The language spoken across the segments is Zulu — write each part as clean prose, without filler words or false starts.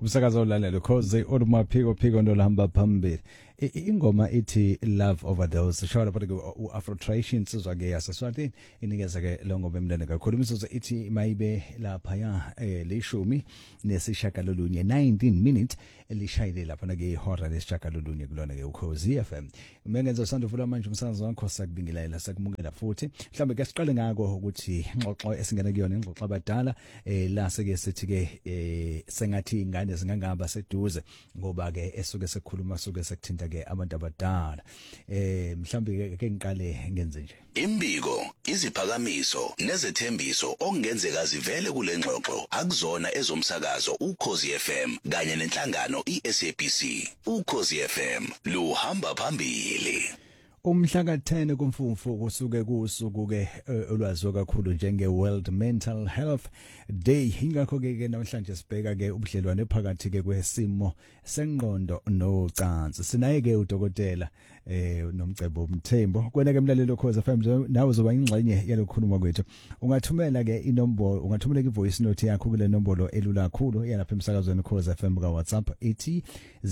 Umsakazo olalela cause olumaphiko nolahamba phambili. Ingoma ithi Love Overdose shawara phathe Afro Tradition sizwa ke yaseSwatini inikeza ke longobe emndeni kakhulu imizuzu ithi mayibe lapha ya leshumi nesishagalolunye 19 minutes elishayile lapha na ke ihora lesishagalolunye kulona ke uKhosi FM. Mengenza usanda uvula manje umsakazo wakho sakubingelela sakumukela futhi mhlambe ke siqale ngako ukuthi ingxoxo esingena kuyona ingxoxo abadala la seke sithi ke sengathi ingane zingangaba seduze ngoba ke esuke sekukhuluma suke sekuthinta ke abantu abadala mhlambe ke ngiqale ngenze nje imbiko iziphakamiso nezethembiso okungenzeka zivele kule ngxoxo akuzona ezomsakazo uKhosi FM kanye nenhlangano iSABC uKhosi FM luhamba phambili. Umhla ka-10 kuMfumfu kusuke kusuku ke olwaziwa kakhulu njenge World Mental Health Day. Ingakho ke namhlanje sibheka ke ubudlelwane phakathi ke kwesimo sengqondo nocansi. Sinaye ke udokotela nomcebo Mthembo. Kwena ke mlalelo Khosi FM nawe uzoba ingxenye yalokukhuluma kwethu. Ungathumela ke inombolo, ungathumela ivoice note yakho kule nombolo elula kakhulu yalapha emsakazweni Khosi FM ka WhatsApp ethi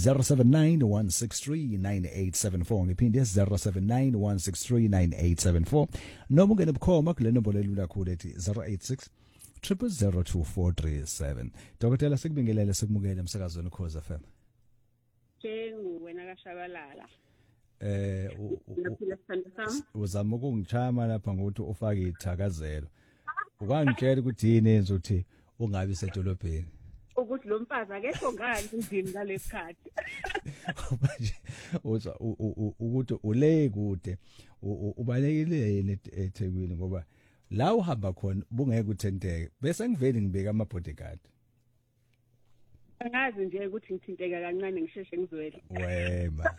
0791639874 ngiphinde 0791639874 noma ungene bukhoma kule nombolo elula kakhulu ethi 086 002437. Dokotela sikubingelele sikumukele emsakazweni Khosi FM. Jengu wena kashabalala. Uzama ukungichama lapha ngokuthi ufake ithakazelo. Ukangitshela ukuthi yini enza ukuthi ungabi sedolobheni. Ukuthi lo mfazi akekho ngani endlini ngalesikhathi. Manje ukuthi ule kude ubalekile eThekwini ngoba la uhamba khona bungeke uthenteke bese ngivele ngibeka ama bodyguard. Angazi nje ukuthi ngithinteka kancane ngisheshe ngizwele. Wema.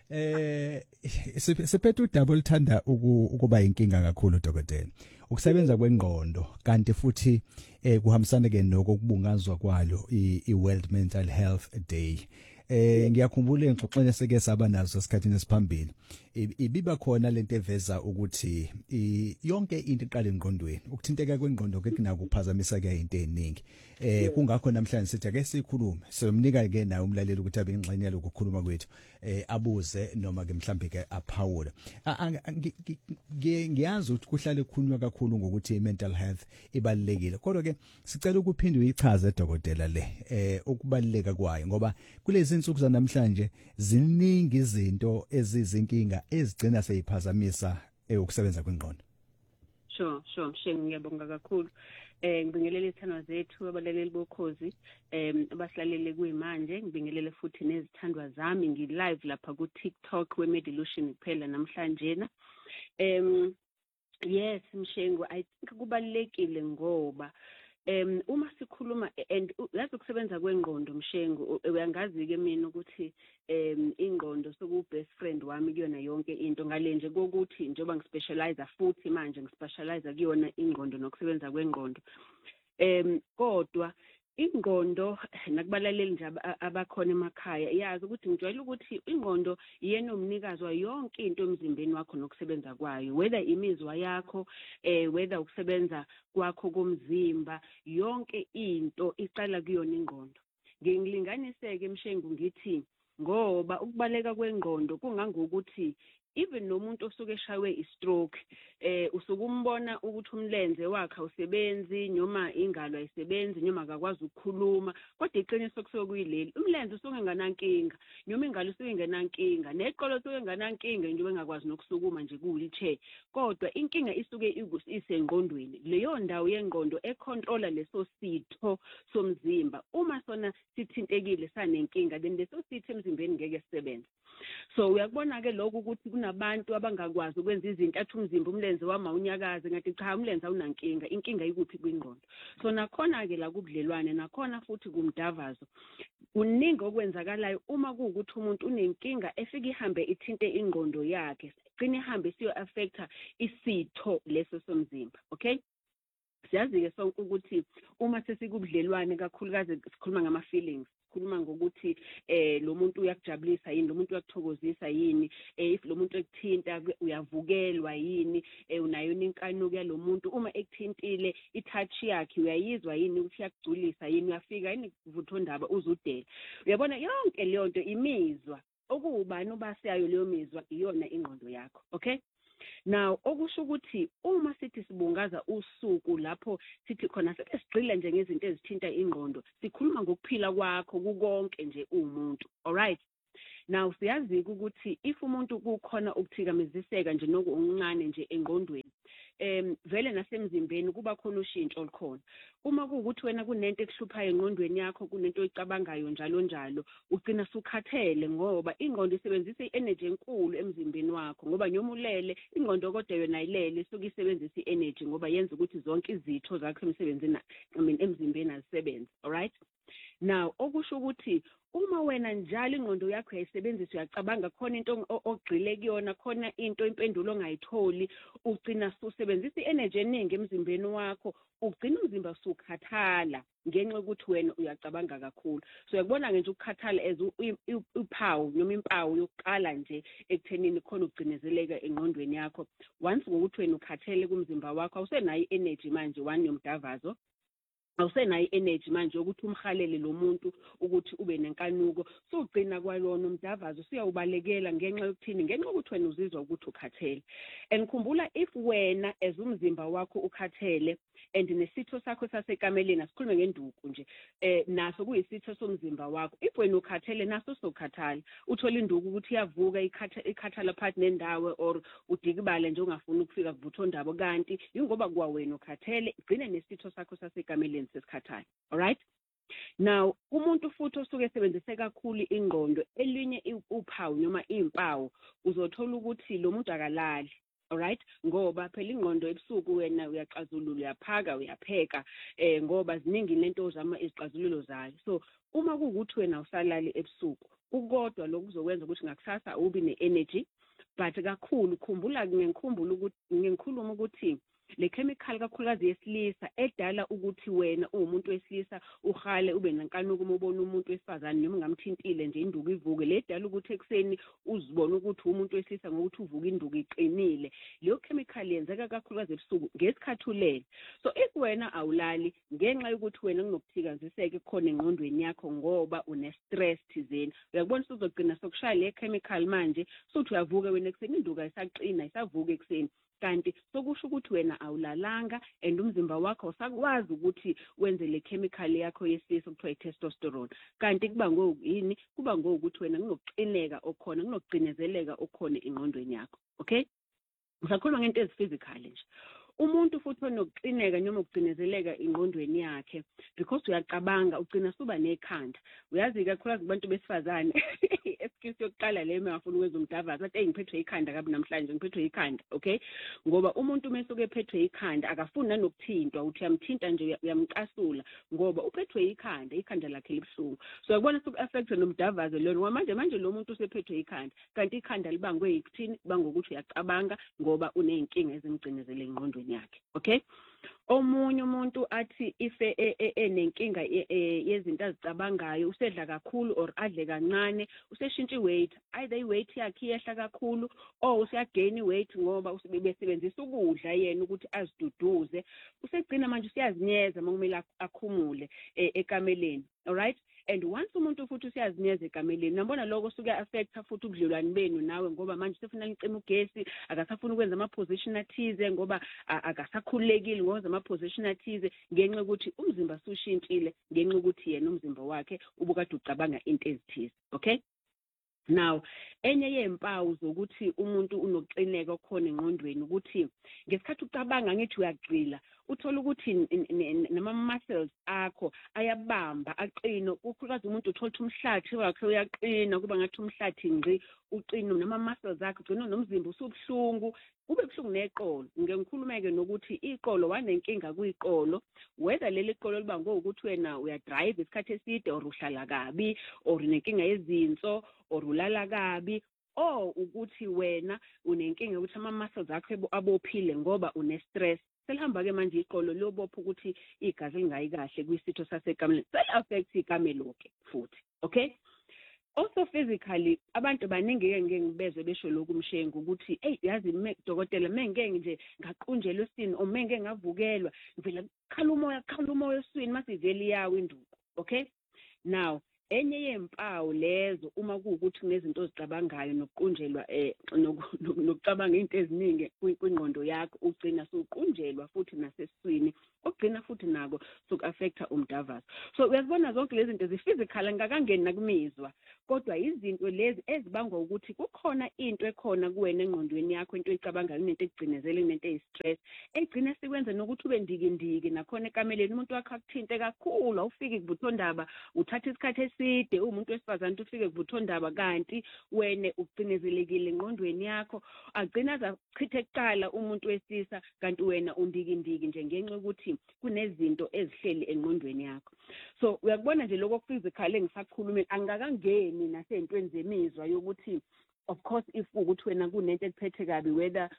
Sephethe udaba olithanda ukuba inkinga kakhulu dokotela. Ukusebenza kwengqondo kanti futhi kuhambisana ke nokubungazwa kwalo iWorld Mental Health Day. Ngiyakhumbula engxoxweni seke saba nazo esikhathini esiphambili ibiba khona lento eveza ukuthi yonke into iqala engqondweni ukuthinteka kwengqondo ke kunako ukuphazamisa ke into eziningi kungakho namhlanje sithi ake sikhulume somnika ke naye umlaleli ukuthi abe ingxenye yalokho ukukhuluma kwethu abuze noma ke mhlambe ke aphawula ngiyazi ukuthi kuhlale kukhulunywa kakhulu ngokuthi imental health ibalekile kodwa ke sicela ukuphinde uyichaze dokotela le ukubaleka kwayo ngoba kulezi insuku zanamhlanje ziningi izinto ezizinkinga ezigcina seyiphazamisa ukusebenza kwengqondo. Sure mshengu ngiyabonga kakhulu. Ngibingelele izithandwa zethu abalaleli bokhozi abasilalele kuyimanje ngibingelele futhi nezithandwa zami ngi-live lapha ku TikTok we-Medilution kuphela namhlanje na. Yes mshengu I think kubalekile ngoba uma sikhuluma and yazi ukusebenza kwengqondo mshengu uyangazi ke mina ukuthi ingqondo soku best friend wami kuyona yonke into ngale nje kokuthi njengoba ngispecialize futhi manje ngispecialize kuyona ingqondo nokusebenza kwengqondo kodwa ingqondo nakubalaleli nje abakhona emakhaya yazi ukuthi ngijwayele ukuthi ingqondo iyena umnikazi wa yonke into emzimbeni wakho nokusebenza kwayo whether imizwa yakho whether ukusebenza kwakho komzimba yonke into iqala kuyona ingqondo ngilinganiseke mshengu ngithi ngoba ukubaleka kwengqondo kungangokuthi even nomuntu osuke eshaywe istroke usukumbona ukuthi umlenze wakhe usebenzi noma ingalo ayisebenzi noma akakwazi ukukhuluma kodwa iqiniso kusokuyileli umlenze usuke nganankinga noma ingalo usuke ngenankinga neqolo usuke nganankinga nje engakwazi nokusukuma nje ku-wheelchair kodwa inkinga isuke isengqondweni leyo ndawo yengqondo econtrola leso sitho somzimba uma sona sithintekile sanenkinga then leso sitho emzimbeni ngeke sisebenze so uyakubona ke lokho ukuthi kunabantu abangakwazi ukwenza izinto athi umzimba umlenze wama unyakaze ngathi cha umlenze awunankinga inkinga ikuphi kwingqondo so nakhona ke la kubudlelwane nakhona futhi kumdavazo kuningi okwenzakalayo uma kuukuthi umuntu unenkinga efika ihambe ithinte ingqondo yakhe igcina ihambe siyo affecta isitho leso somzimba okay Siyazi-ke sonke ukuthi uma sesikubudlelwane kakhulukazi sikhuluma ngama-feelings, sikhuluma ngokuthi lo muntu uyakujabulisa yini, lo muntu uyakuthokozisa yini, if lo muntu ekuthinta uyavukelwa yini, unayo inkanuko yalo muntu, uma ekuthintile i-touch yakhe uyayizwa yini ukuthi iyakugculisa yini, uyafika yini kuvuthondaba uzudela. Uyabona yonke leyo nto imizwa, okuwubani obasiyayo leyo mizwa iyona ingqondo yakho, okay? Now okusho ukuthi uma sithi sibungaza usuku lapho sithi khona sesigcile nje ngezinto ezithinta ingqondo, sikhuluma ngokuphila kwakho kukonke nje umuntu, alright? Now siyazi ukuthi if umuntu kukhona ukuthikameziseka nje nokuncane nje engqondweni, vele nasemzimbeni kuba khona ushintsho olukhona. Uma kuwukuthi wena kunento ekuhluphayo engqondweni yakho, kunento oyicabangayo njalo njalo, ugcina sukhathele ngoba ingqondo isebenzisa i-energy enkulu emzimbeni wakho, ngoba noma ulele ingqondo kodwa yona ayilele isuke isebenzisa i-energy ngoba yenza ukuthi zonke izitho zakho emsebenzini emzimbeni azisebenze, alright? Now okusho ukuthi uma wena njalo ingqondo yakho yayisebenzisa uyacabanga khona into ogqile kuyona, khona into impendulo ongayitholi, ugcina usebenzisa i-energy eningi emzimbeni wakho, ugcina umzimba usukhathala ngenxa yokuthi wena uyacabanga kakhulu. So uyakubona nje ukukhathala as uphawu noma impawu yokuqala nje ekuthenini khona ukugcinezeleka engqondweni yakho. Once ngokuthi wena ukhathele kumzimba wakho, awusenayo i-energy manje yomdavazo, awusenayo i-energy manje ukuthi umhalele lo muntu ukuthi ube nenkanuko, so ugcina kwalona umdavazo siyawubalekela ngenxa yokuthini, ngenxa yokuthi wena uzizwa ukuthi ukhathele. And khumbula if wena as umzimba wakho ukhathele and nesitho sakho sasekameleni, asikhulume ngenduku nje, naso kuyisitho somzimba wakho, if wena ukhathele naso sokhathala, uthola induku ukuthi iyavuka ikhathala phakathi nendawo or udikibale nje ungafuni ukufika kuvuthondaba, kanti ingoba kwa wena ukhathele, igcine nesitho sakho sasekameleni sesikhathala, alright? Now umuntu futhi osuke esebenzise kakhulu ingqondo, elinye uphawu noma impawu, uzothola ukuthi lo muntu akalali, alright? Ngoba phela ingqondo ebusuku wena uyaxazulula, uyaphaka, uyapheka, ngoba ziningi lento ozama izixazululo zayo. So uma kuwukuthi wena usalali ebusuku, ukodwa lokuzokwenza ukuthi ngakusasa ubi ne-energy, but kakhulu khumbula, ngikhuluma ukuthi le chemical kakhulukazi yesilisa edala ukuthi wena umuntu wesilisa uhale ube nenkanuko uma ubona umuntu wesifazane noma ungamthintile nje induku ivuke, le edala ukuthi ekseni uzibone ukuthi umuntu wesilisa ngokuthi uvuka induku iqinile. Leyo chemical yenzeka kakhulukazi ebusuku ngesikhathi ulele. So if wena awulali ngenxa yokuthi wena kunokuthikaziseka khona engqondweni yakho ngoba une stress thizeni, uyakubona uzogcina sokushaya le chemical manje sokuthi uyavuka wena ekseni induku ayisaqina, isavuka ekseni, kanti sokusho ukuthi wena awulalanga and umzimba wakho usakwazi ukuthi wenze le chemical yakho yesilisa okuthiwa i-testosterone. Kanti kuba ngoyini? Kuba ngokuthi wena kunokuqineka okhona, kunokugcinezeleka okhona engqondweni yakho, okay? Usakhuluma ngento eziphysical nje. Umuntu futhi onokuqineka noma ukugcinezeleka engqondweni yakhe because uyacabanga, ugcina suba nekhanda. Uyazi kakhulukazi kubantu besifazane excuse yokuqala le ngafuna ukwenza umdavazo, athi ngiphethwe ikhanda kabi namhlanje, ngiphethwe ikhanda, okay? Ngoba umuntu mesuke ephethwe ikhanda akafuni nanokuthintwa, uthi uyamthinta nje uyamcasula ngoba uphethwe ikhanda lakhe libuhlungu. So uyabona suku-affect nomdavazo lo ngoba manje lo muntu usephethwe ikhanda, kanti ikhanda libangwe yikuthini? Libangwe ukuthi uyacabanga ngoba uney'nkinga ezimgcinezele engqondweni yakhe, okay? Omunye umuntu athi ife enenkinga yezinto azicabangayo, usedla kakhulu or adle kancane, useshintsha iweight, either iweight yakhe iyehla kakhulu or usiyagain weight ngoba usebenzisa ukudla yena ukuthi aziduduze, usegcina manje usiyazinyeza makumele akhumule ekameleni, alright? And once umuntu futhi usiyazinyeza ekameleni, nabona lokho suke affecta futhi ubudlelwane benu nawe ngoba manje sefuna licima ugesi, akasafuna ukwenza ama-position athize ngoba akasakhululekile ngoba ama-position athize ngenxa ukuthi umzimba usushintshile, ngenxa ukuthi yena umzimba wakhe ubukade ucabanga into ezithize, okay? Now enye yempawu zokuthi umuntu unokuqineka okhona engqondweni ukuthi ngesikhathi ucabanga ngithi uyagcila, uthola ukuthi nama-muscles akho ayabamba aqina, ukhulukazi umuntu uthola ukuthi umhlathi wakhe uyaqina, kuba ngathi umhlathi ngci uqina, nama-muscles akho ugcina nomzimba usubuhlungu, ube buhlungu neqolo. Ngikhulumeke nokuthi iqolo wanenkinga kuyiqolo, whether leli qolo liba ngokuthi wena uyadrive isikhathi eside or uhlala kabi or nenkinga yezinso or ulala kabi, or ukuthi wena unenkinga ukuthi ama-muscles akho abophile ngoba une-stress. selihamba ke manje iqolo lobopha ukuthi igazi lingayi kahle kwisitho sasekameleni sel-affect ikamelo ke futhi okay. Also physically abantu baningi ke ngeke ngibezwe besho lokhu Mshengu ukuthi yazi dokotela mengeke nje ngaqunjelwe esini o mengeke ngavukelwa ngivela khala umoya eswini masiveli yawo induku okay. Now enye yempawu lezo uma kuukuthi kunezinto ozicabangayo nokuqunjelwa nokucabanga into eziningi kwingqondo yakho ugcina soqunjelwa futhi naseswini ogcina futhi nako soku-affecta umdavazo. So uyazibona zonke lezi zinto zi-physical ngakangeni nakumizwa kodwa izinto lezi ezibangwa ukuthi kukhona into ekhona kuwena engqondweni yakho into oyicabangayo nento ekugcinezele nento eyi-stress egcina sikwenza nokuthi ube ndikindiki nakhona ekameleni umuntu wakho akuthinte kakhulu awufiki kubuthondaba uthatha isikhathi eside umuntu wesifazane ufike kubuthondaba kanti wena ugcinezelekile engqondweni yakho agcina azachithe kuqala umuntu wesisa kanti wena undikindiki nje ngenxa yokuthi kunezinto ezihleli engqondweni yakho. So uyakubona nje lokho physical engisakhuluma angakangeni nasentweni zemizwa yokuthi of course if ukuthi wena kunento ekuphethe kabi whether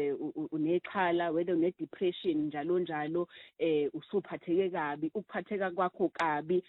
unexhala whether une depression njalo njalo usuphatheke kabi ukuphatheka kwakho kabi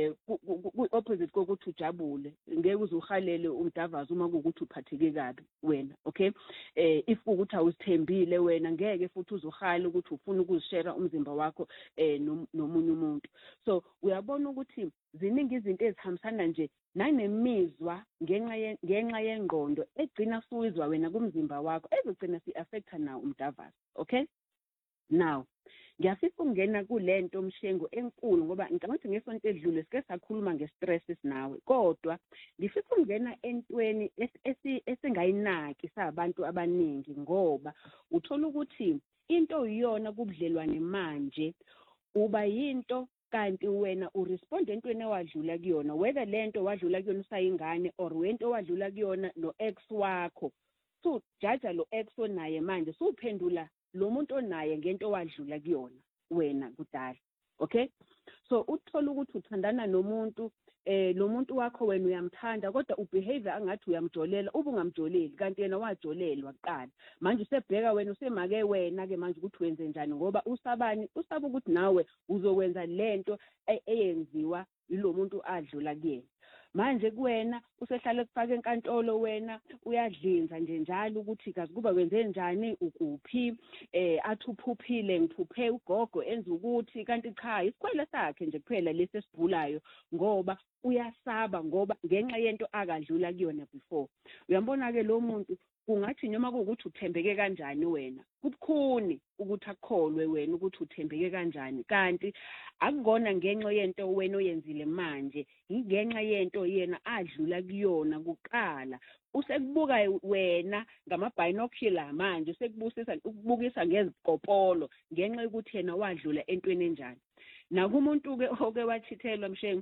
opposite kokuthi ujabule ngeke uzuhalele umdavazo uma kuukuthi uphatheke kabi wena okay. If ukuthi awuzithembile wena ngeke futhi uzuhala ukuthi ufuna ukuzishare umzimba wakho nomunye umuntu. So uyabona ukuthi ziningi izinto ezihambisana nje nanemizwa ngenxa yengqondo egcina suyizwa wena kumzimba wakho ezogcina si-affecta nawo umdavazo okay. Now ngiyafisa ukungena kulento Mshengu enkulu ngoba ngicabanga ukuthi ngesonto edlule sike sakhuluma nge-stress sinawe kodwa ngifisa ukungena entweni esingayinaki sabantu abaningi ngoba uthola ukuthi into iyona kubudlelwane manje uba yinto kanti wena uresponde entweni ewadlula kuyona whether lento wadlula kuyona usayingane or wento wadlula kuyona no-ex wakho so jaja lo ex onaye manje suphendula lo muntu onaye ngento wadlula kuyona wena kudala okay. So uthola ukuthi uthandana nomuntu lo muntu wakho wena uyamthanda kodwa ubehavior angathi uyamjolela ubungamjoleli kanti yena wajolelwa kuqala manje usebheka wena usemake wena ke manje ukuthi wenze njani ngoba usaba ukuthi nawe uzokwenza lento eyenziwa yilo muntu adlula kuyena manje kuwena usehlale kufaka enkantolo wena uyadlinza nje njalo ukuthi kazi kuba wenze njani ukuphi athi uphuphile ngiphuphe ugogo enza ukuthi kanti cha isikwele sakhe nje kuphela lesi esibhulayo ngoba uyasaba ngoba ngenxa yento akadlula kuyona before. Uyambona ke lo muntu kungathi noma kuukuthi uthembeke kanjani wena kubukhuni ukuthi akholwe wena ukuthi uthembeke kanjani kanti akungona ngenxa yento wena oyenzile manje ingenxa yento yena adlula kuyona kuqala usekubuka wena ngama-binocular manje ukubukisa ngezikopolo ngenxa yokuthi yena wadlula entweni enjani. Nakumuntu-ke oke wathithelwa Mshengu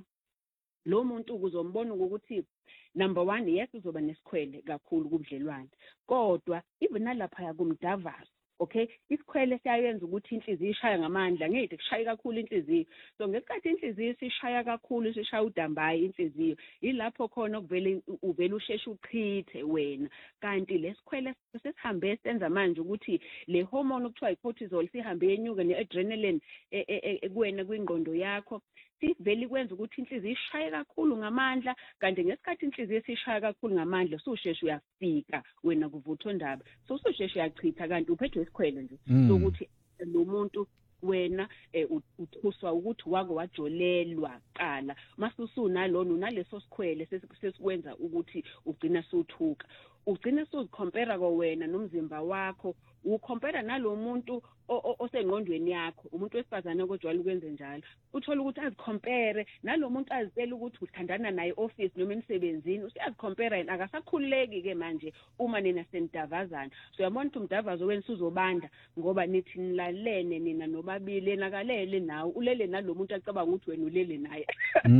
lo muntu uzombona ukuthi number 1 yes uzoba nesikhwele kakhulu kubudlelwane kodwa even nalapha yakumdavazo okay isikhwele siyayenza ukuthi inhliziyo ishaya ngamandla ngeke kushaye kakhulu inhliziyo so ngesikhathi inhliziyo sishaya kakhulu sishaya udambaye inhliziyo ilapho khona uvela usheshe uchithe wena kanti lesikhwele sesihambe senza manje ukuthi le hormone okuthiwa i-cortisol sihambe yenyuka ne-adrenaline kuwena kwingqondo yakho siveli kwenza ukuthi inhliziyo ishaye kakhulu ngamandla kanti ngesikhathi inhliziyo sishaya kakhulu ngamandla ususheshe uyafika wena kuvuthondaba so ususheshe uyachitha kanti uphethwe isikhwele nje sokuthi lo muntu wena uthuswa ukuthi wake wajolelwa qala masusunalona unaleso sikhwele sesikwenza ukuthi ugcina suthuka ugcina suzicompare kwena nomzimba wakho ucompare nalo muntu osengqondweni yakho umuntu wesifazane okujwayele ukwenza njalo uthola ukuthi azicompare nalo muntu azitshela ukuthi uthandana naye office noma emsebenzini usiyazicompare yena akasakhululeki ke manje uma nina senidavazana so uyabona ukuthi umdavazo wena uzobanda ngoba nithi nilalene nina nobabili enakalele nawe ulele nalo muntu acabanga ukuthi wena ulele naye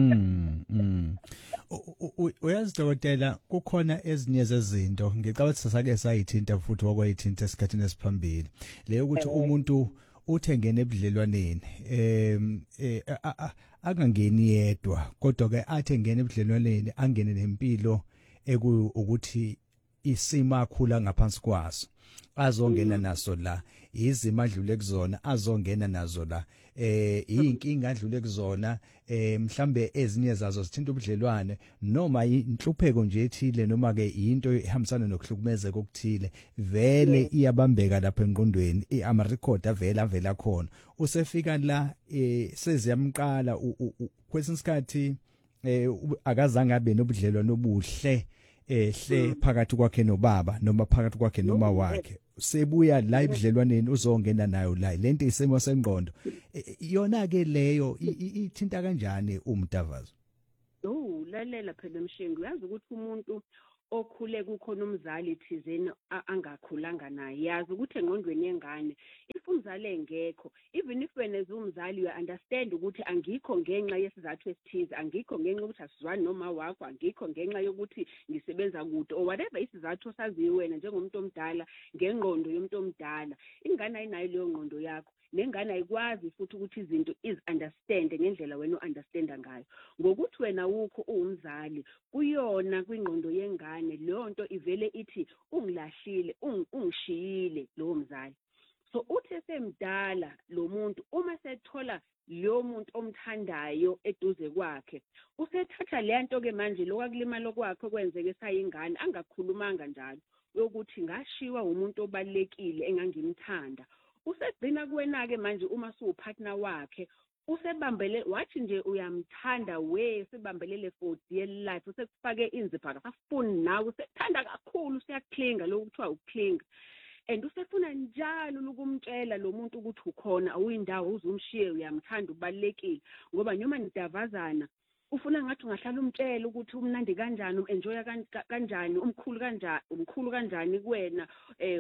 uyazi dokotela kukhona ezinye zezinto ngicabanga ukuthi sasake sayithinta futhi wakwayithinta esikhathini esiphambili leyo ukuthi umuntu uthengene ebudlelwaneni akangeni yedwa kodwa ke athi engene ebudlelwaneni angene nempilo ukuthi isima khula ngaphansi kwaso azongena naso la izima adlule kuzona azongena nazo la inkinga adlule kuzona mhlambe ezinye zazo sithinta ubudlelwane noma inhlupheko nje ethile noma ke into ehambisana nokuhlukumezeka okuthile vele iyabambeka lapha engqondweni ama record avela khona usefika la seziyamqala kwesinye isikhathi akazange abe nobudlelwane obuhle hle phakathi kwakhe nobaba noma phakathi kwakhe noma wakhe sebuya la ibudlelwaneni uzongena nayo la lento isimo sengqondo yona ke leyo ithinta kanjani uMdavazo lalela phela Mshengu yazi ukuthi umuntu okhule kukhona umzali thizeni angakhulanga naye yazi ukuthi engqondweni yengane if umzali engekho even if wena ezumzali you understand ukuthi angikho ngenxa yesizathu esithize angikho ngenxa ukuthi asizwani noma wakho angikho ngenxa yokuthi ngisebenza kude or whatever isizathu osaziyo wena njengomuntu omdala ngengqondo yomuntu omdala ingane ayinayo leyo ngqondo yakho nengane ayikwazi futhi ukuthi izinto is understand ngendlela wena uunderstanda ngayo ngokuthi wena ukho uumzali kuyona kwingqondo yengane leyo nto ivele ithi ungilahlile ungishiyile lo mzali so uthi esemdala lo muntu uma sethola lo muntu omthandayo eduze kwakhe usethatha le nto ke manje lokwakulimala kwakhe kwenzeke sayingane angakhulumanga njalo ukuthi ngashiwa umuntu obalekile engangimthanda usegcina kuwena ke manje uma supartner wakhe usebambele wathi nje uyamthanda sebambelele for dear life usekufake inzipha akafuni nawe usethanda kakhulu usiyaklinga lokho kuthiwa uklinga and usefuna njalo ukumtshela lo muntu ukuthi ukhona awuyindawo uzumshiye uyamthanda ubalekile ngoba noma nidavazana ufuna ngathi ungahlala umtshela ukuthi umnandi kanjani enjoya kanjani umkhulu kanjani kuwena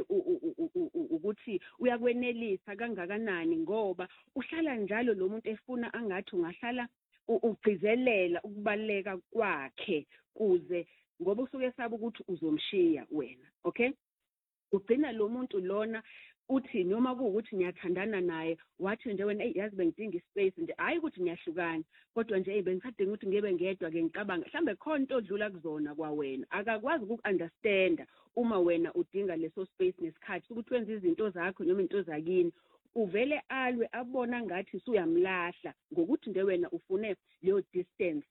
ukuthi uyakwenelisa kangakanani ngoba uhlala njalo lo muntu efuna angathi ungahlala ugcizelela ukubaleka kwakhe kuze ngoba usuke esaba ukuthi uzomshiya wena okay ugcina lo muntu lona uthi noma kuukuthi ngiyathandana naye wathi nje wena yazi bengidinga ispace nje hayi ukuthi ngiyahlukana kodwa nje bengikade ukuthi ngebe ngedwa ke ngicabanga mhlambe khona into odlula kuzona kwawena akakwazi ukunderstanda uma wena udinga leso space nesikhathi ukuthi wenze izinto zakho noma into zakini uvele alwe abona ngathi usuyamlahla ngokuthi nje wena ufune leyo distance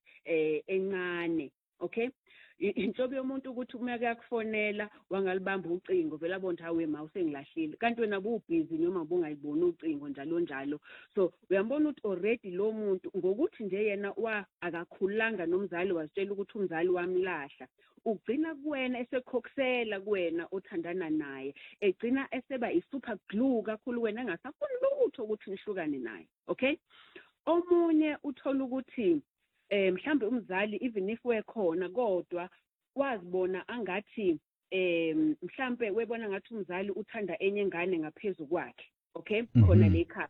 encane okay inhlobo yomuntu ukuthi uma kuyakufonela wangalibamba ucingo vela bonke hawe ma usengilahlile kanti wena busy noma bungayiboni ucingo njalo so uyambona ukuthi already lo muntu ngokuthi nje yena akakhulanga nomzali wazitshela ukuthi umzali wamlahla ugcina kuwena esekhoksela kuwena othandana naye egcina eseba isuper glue kakhulu wena engasafuni lutho ukuthi nihlukane naye okay omunye uthola ukuthi mhlambe umzali even if wekhona kodwa wazibona angathi mhlambe webona ngathi umzali uthanda enye ingane ngaphezulu kwakhe okay khona le ekhaya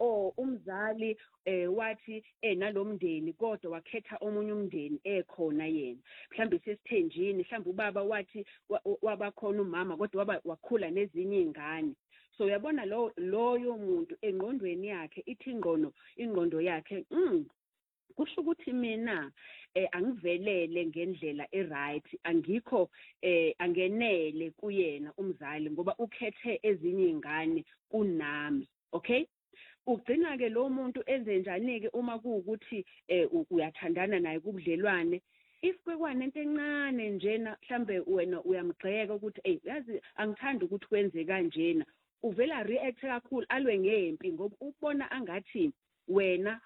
umzali wathi nalomndeni kodwa wakhetha omunye umndeni ekhona yena mhlambe sesithenjini mhlambe ubaba wathi wabakhona umama kodwa wakhula nezinye izingane so uyabona loyo muntu engqondweni yakhe ithi ingqondo yakhe kusho ukuthi mina angivelele ngendlela eright angikho angenele kuyena umzali ngoba ukhethe ezinye izingane kunami okay ugcina ke lo muntu enze njani ke uma kuukuthi uyathandana naye kubudlelwane if kwekwana into encane njena mhlambe wena uyamgxeka ukuthi yazi angithandi ukuthi kwenze kanjena uvela react kakhulu alwe ngempi ngoba ubona angathi wena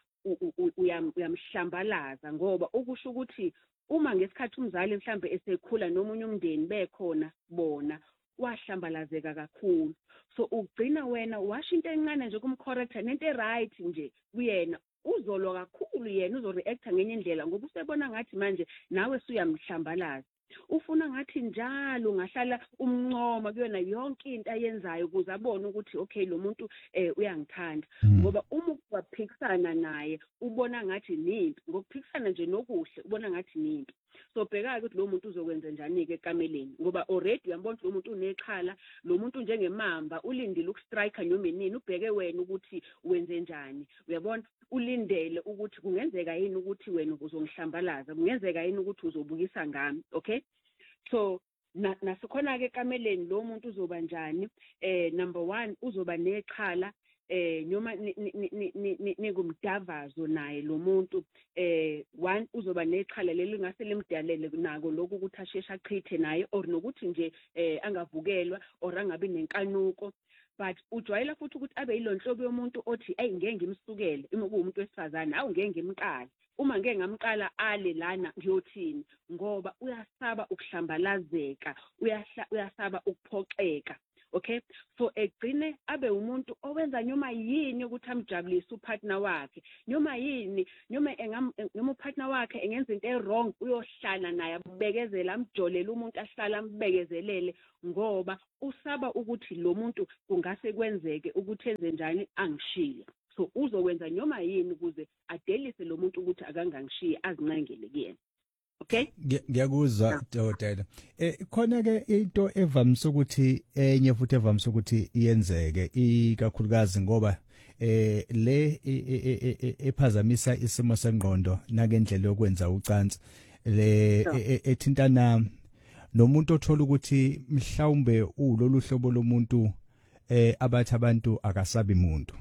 uyamhlambalaza ngoba ukusho ukuthi uma ngesikhathi umzali mhlambe esekhula nomunye umndeni bekhona bona wahlambalazeka kakhulu so ugcina wena washo into encane nje kumcorrecta nento eright nje kuyena uzolwa kakhulu yena uzoreacta ngenye indlela ngoba usebona ngathi manje nawe suyamhlambalaza ufuna ngathi njalo ngahlala umncoma kuyona yonke into ayenzayo ukuze abone ukuthi okay lo muntu uyangithanda ngoba uma uyaphikisana naye ubona ngathi nimpi ngokuphikisana nje nokuhle ubona ngathi nimpi so bheka ukuthi lo muntu uzokwenza njani ke ekameleni ngoba already uyambona lo muntu unexhala lo muntu njengemamba ulindile ukustrike noma nini ubheke wena ukuthi wenze njani uyabona ulindele ukuthi kungenzeka yini ukuthi wena uzongihlambalaza kungenzeka yini ukuthi uzobukisa ngami okay so nasikhona ke kameleni lo muntu uzoba njani number 1 uzoba neqhala noma nikumdavazo naye lo muntu 1 uzoba neqhala leli ngase limdalele nako lokho ukuthi asheshe achithe naye or nokuthi nje angavukelwa or angabi nenkanuko. But ujwayela futhi ukuthi abe yilonhlobo yomuntu othi hey ngeke ngimsukele uma kuumuntu wesifazane awu ngeke ngimqala uma ngeke ngamqala ale lana ngiyothini ngoba uyasaba ukuhlambalazeka uyasaba ukuphoxeka. Okay, so egcine abe umuntu owenza noma yini ukuthi amjabulise upartner wakhe noma yini noma upartner wakhe engenza into wrong uyohlala naye abekezela amjolela umuntu ahlala ambekezelele ngoba usaba ukuthi lo muntu kungase kwenzeke ukuthi enze njani angishiye. So uzokwenza noma yini ukuze adelise lo muntu ukuthi akangangishiye azinqengele kuyena. Okay, ngiyakuzwa Dr. Khona ke into evamise ukuthi enye futhi evamise ukuthi iyenzeke ikakhulukazi ngoba le ephazamisa isimo sengqondo nagendlela yokwenza ucansi le ethintana nomuntu othola ukuthi mhlawumbe ulolu hlobo lomuntu abathi abantu akasabi umuntu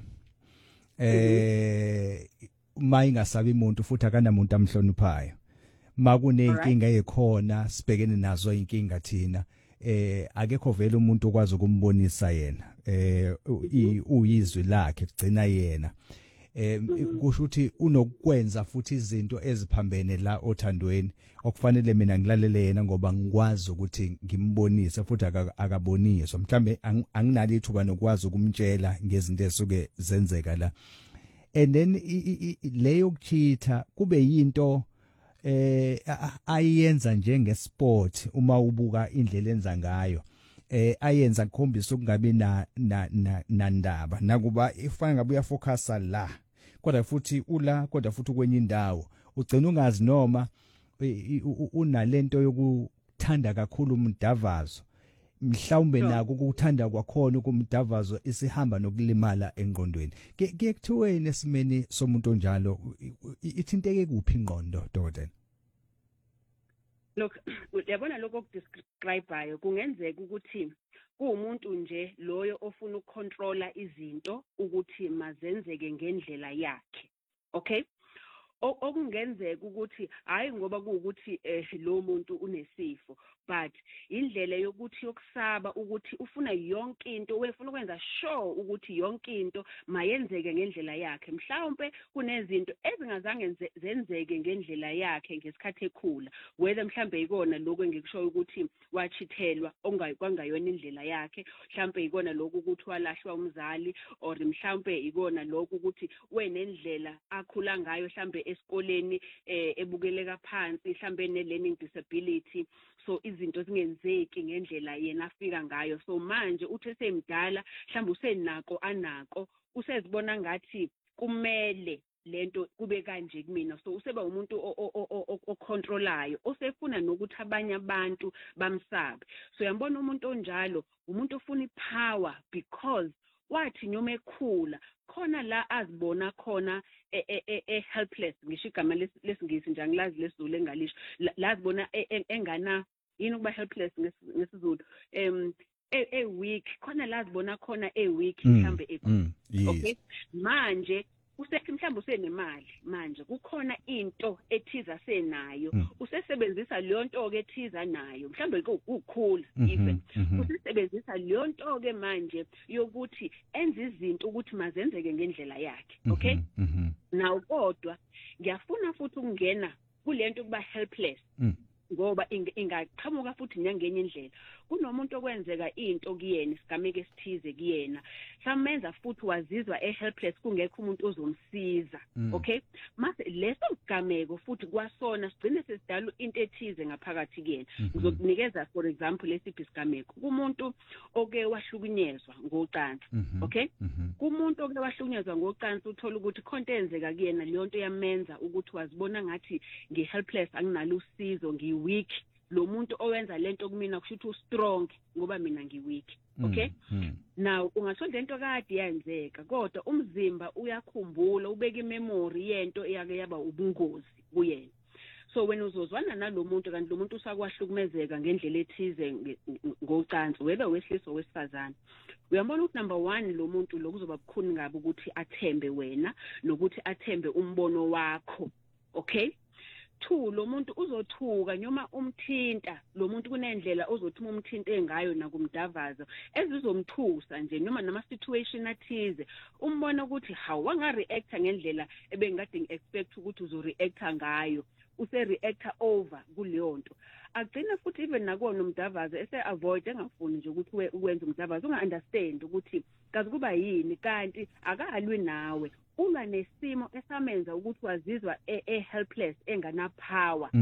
uma ingasabi umuntu futhi akanamuntu amhloniphayo makunenkinga ekhona sibhekene nazo inkinga thina akekho vele umuntu okwazi ukumbonisa yena uyizwi lakhe kugcina yena kusho ukuthi unokwenza futhi izinto eziphambene la othandweni okufanele mina ngilalele yena ngoba ngikwazi ukuthi ngimbonise futhi akaboniswa mhlambe anginalo ithuba nokwazi ukumtshela ngezinto esuke zenzeka la and then leyo kuchitha kube yinto ayenza njengesport uma ubuka indlela enza ngayo ayenza ukukhombisa ukungabi na ndaba nakuba ifana ngabe uyafocusa la kodwa futhi kodwa futhi kwenye indawo ugcina ungazi noma unalento yokuthanda kakhulu umdavazo mhlawumbe nako ukuthanda kwakhona ukumdavazo isihamba nokulimala engqondweni ke kuthiweni esimeni somuntu onjalo ithinteke kuphi ingqondo Dr. Look uyabona lokho okudescribeayo kungenzeka ukuthi kuumuntu nje loyo ofuna ukucontrola izinto ukuthi mazenzeke ngendlela yakhe. Okay, okungenzeka ukuthi hayi ngoba kuukuthi lo muntu unesifo but indlela yokuthi yokusaba ukuthi ufuna yonke into wefuna ukwenza sure ukuthi yonke into mayenzeke ngendlela yakhe mhlawumbe kunezinto ezingazange zenzeke ngendlela yakhe ngesikhathi ekhula whether mhlambe ikona lokho engikusho ukuthi wachithelwa kwangayona indlela yakhe mhlambe ikona lokho ukuthi walahlwa umzali or mhlambe ikona lokho ukuthi wenendlela akhula ngayo mhlambe esikoleni ebukeleka phansi mhlambe ne-learning disability so izinto zingenzeki ngendlela yena afika ngayo so manje uthi semdala mhlawumbe usenako anako usezibona ngathi kumele lento kube kanje kumina so useba umuntu ocontrolayo osefuna nokuthi abanye abantu bamsabe so uyambona umuntu onjalo umuntu ofuna ipower because wathi noma ekhula khona la azibona khona helpless ngisho igama lesingisi nje angilazi lesizulu engalisho lazibona engana yini ukuba helpless ngesizulu weak khona lazibona weak mhlambe okay manje usethi mhlawumbe usenemali manje kukhona into ethiza senayo usesebenzisa leyo nto ke ethiza nayo mhlawumbe ukukhula even usesebenzisa leyo nto ke manje yokuthi enza izinto ukuthi mazenzeke ngendlela yakhe okay now kodwa ngiyafuna futhi ukungena kulento kuba helpless ngoba ingaqhamuka futhi njengenye indlela kunomuntu okwenzeka into kuyena isigameke esithize kuyena samenza futhi wazizwa helpless kungekho umuntu ozomsiza okay mase leso sigameko futhi kwasona sigcine sesidala into ethize ngaphakathi kuyena ngizokunikeza for example lesiphi isigameko kumuntu oke wahlukunyezwa ngocansi okay kumuntu oke wahlukunyezwa ngocansi uthola ukuthi konke enzeka kuyena leyo nto yamenza ukuthi wazibona ngathi ngihelpless anginalo usizo weak lo muntu owenza lento kumina kusho ukuthi strong ngoba mina ngiweak okay now ungathola lento kade yenzeka kodwa umzimba uyakhumbula ubeka imemory yento eyake yaba ubungozi kuyena so wena uzozwana nalomuntu kanti lo muntu usakwahlukumezeka ngendlela ethize ngocansi whether wesilisa owesifazane uyabona ukuthi number 1 lo muntu lokuzoba bukhuni ngabe ukuthi athembe wena nokuthi athembe umbono wakho okay 2 lo muntu uzothuka noma umthinta lo muntu kunendlela ozothuma umthinte ngayo nakumdavazo ezizomthusa nje noma nama situation athize umbona ukuthi wanga react ngendlela ebengade ngiexpect ukuthi uzoreact ngayo use reactor over kuleyo nto agcina futhi even nakona umdavazo ese avoid engafuni nje ukuthi ukwenza umdavazo unga understand ukuthi kazi kuba yini kanti akalwi nawe uma nesimo esamenza ukuthi wazizwa helpless engana power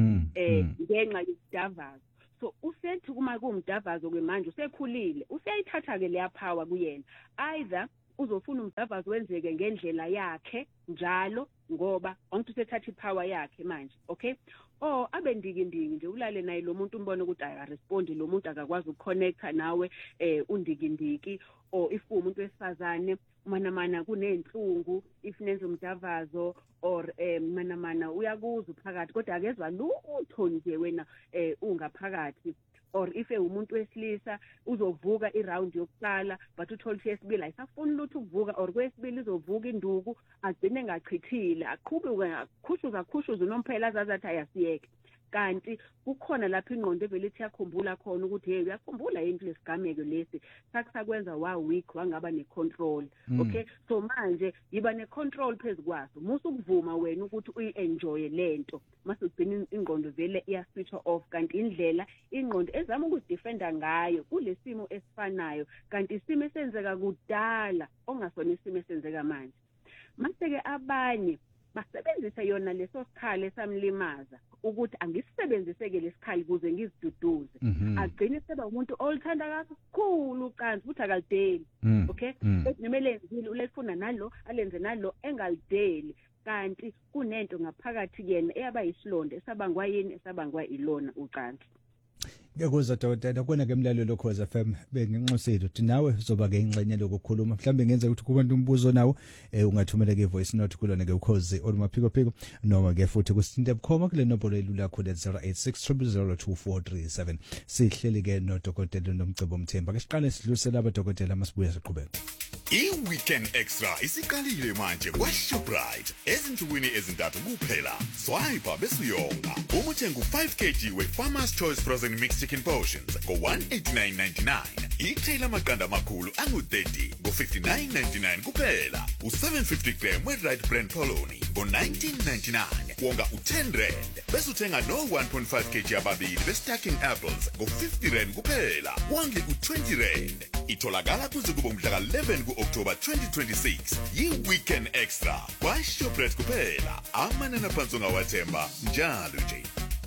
ngenxa yomdavazo so usethi kuma kumdavazo kwemanje usekhulile useyithatha ke leya power kuyena either uzofuna umdavazo wenzeke ngendlela yakhe njalo ngoba onke usethatha ipower yakhe manje okay abe ndikindiki nje ulale naye lo muntu umbone ukuthi ayarespondi lo muntu akakwazi ukuconnecta nawe undikindiki if umuntu wesifazane mana kunenhlungu if nenze umdavazo or mana uyakuza phakathi kodwa akezwa lutho nje wena ungaphakathi or if umuntu wesilisa uzovuka iround yokuqala but uthola ukuthi yesibili ayisafuni lutho ukuvuka or kwesibili izovuka induku agcine ngachithile aqhubeke khushuza nomphela azazathi ayasiyeke kanti kukhona lapha ingqondo evele ithi yakhumbula khona ukuthi hey uyakhumbula into lesigameko lesi sakusakwenza weak wangaba necontrol okay so manje yiba necontrol phezukwaso musu ukuvuma wena ukuthi uyienjoy lento mase ugcina ingqondo vele iya switch off kanti indlela ingqondo ezama ukudefenda ngayo kulesimo esifanayo kanti isimo esenzeka kudala ongasona isimo esenzeka manje mase ke abanye basebenzisa yona leso sikhali esamlimaza ukuthi angisebenziseke lesikhali kuze ngiziduduze agcine seba umuntu olithanda kakhulu ucansi futhi akalideli okay nemele enzile ulefuna nalo alenze nalo engalideli kanti kunento ngaphakathi kuyena eyaba isilonda esabangwa yini esabangwa ilona ucansi Ngekuza Dr. Kona ke emlalelo Khoza FM benginxusile ukuthi nawe uzoba ke ingxenye lokukhuluma mhlambe ngenze ukuthi kubantu umbuzo nawo ungathumela ke voice note kulona ke ukhozi olumaphiko phiko noma ke futhi kusithinte bukhoma kule nombolo elula khona 0860002437 sihleli ke no Dr. Nomcebo Mthemba ke siqale sidlulisela abadokotela masibuye siqhubeka I-Weekend Extra isiqalile manje kwa-Shoprite ezinsukwini ezintathu kuphela swipe besiyonga uma uthenga u5 kg we-Farmer's Choice Frozen Mixed Chicken Portions ngo-189.99 ithela amaqanda amakhulu angu-30 ngo-59.99 kuphela u750 gram we-Right Brand Polony ngo-19.99 wonga u10 rand bese uthenga no-1.5 kg ababili be-Stacking Apples ngo-50 rand kuphela wonge u20 rand itholakala kuze kube umhla ka-11 ku-October 2026 yi-Weekend Extra kwa-Shoprite kuphela amanani aphansi ongawathemba njalo nje.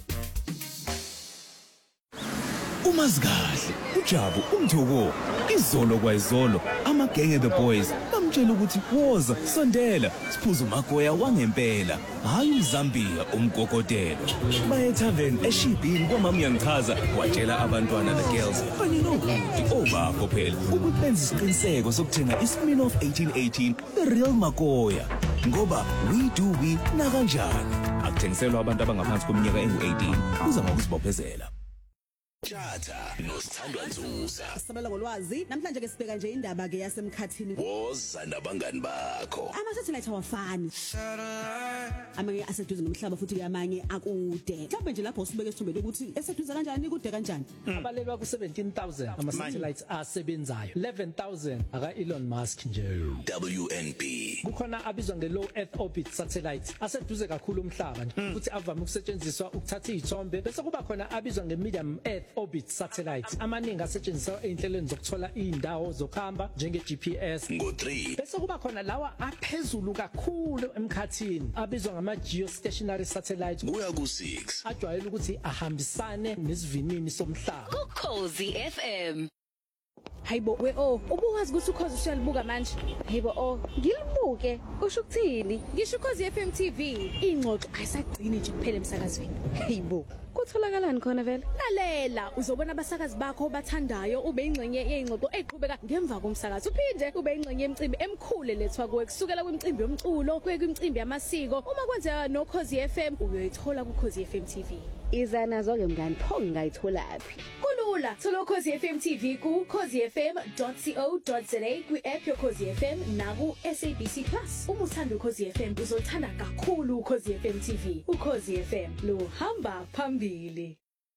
Umazikahle uJabu umthoko izolo kwayizolo amagenge the boys bamtshela ukuthi woza sondela siphuza umagoya wangempela hayi uZambia umgogotelo baye tavern eShibhini kwamama uyangichaza watshela abantwana the girls baninokuthi obakho phela ukuthi benze isiqiniseko sokuthenga iSmirnoff 1818 the real magoya ngoba we do we na kanjani akuthengiselwa abantu abangaphansi kweminyaka engu18 kuza ngokuzibophezela. Tjata nosithandwa Nzusa sabela ngolwazi namhlanje ke sibheka nje indaba ke yasemkhathini woza nabangani bakho ama-satellite awafani amanye aseduze nomhlaba futhi ke amanye akude mhlawumbe nje lapho sibeke isithumbeni ukuthi eseduze kanjani kude kanjani abalelwa ku-17,000 ama-satellites asebenzayo 11,000 aka-Elon Musk nje WNB kukhona abizwa nge-low earth orbit satellite aseduze kakhulu umhlaba futhi avame ukusetshenziswa ukuthatha izithombe bese kuba khona abizwa nge-medium earth orbit satellite amaningi asetshenziswa einhlelweni zokuthola indawo zokuhamba njenge-GPS ngo-3 bese kuba khona lawa aphezulu kakhulu emkhathini abizwa ngama-geostationary satellite kuya ku-6 ajwayele ukuthi ahambisane nesivinini somhlaba Ukhozi FM Hayibo we ubuwazi ukuthi ukhozi usiyalibuka manje. Hayibo ngilibuke usho ukuthini? Ngisho ukhozi FM TV ingxoxo ayisagcini nje kuphela emsakazweni. Hayibo kutholakalani khona vele? Lalela uzobona abasakazi bakho bathandayo ube ingxenye yengxoxo eqhubeka ngemva komsakazo. Uphinde ube ingxenye yemicimbi emkhulu lethwa kuwe kusukela kwimicimbi yomculo kuye kwimicimbi yamasiko. Uma kwenzeka noKhozi FM uyoyithola kuKhozi FM TV. Iza nazo ke mngani pho ngayitholaphi? Kulula thola uKhozi FM TV ku khozifm.co.za kwi-app yoKhozi FM naku SABC Plus. Uma uthanda uKhozi FM uzothanda kakhulu uKhozi FM TV. uKhozi FM lo hamba phambili.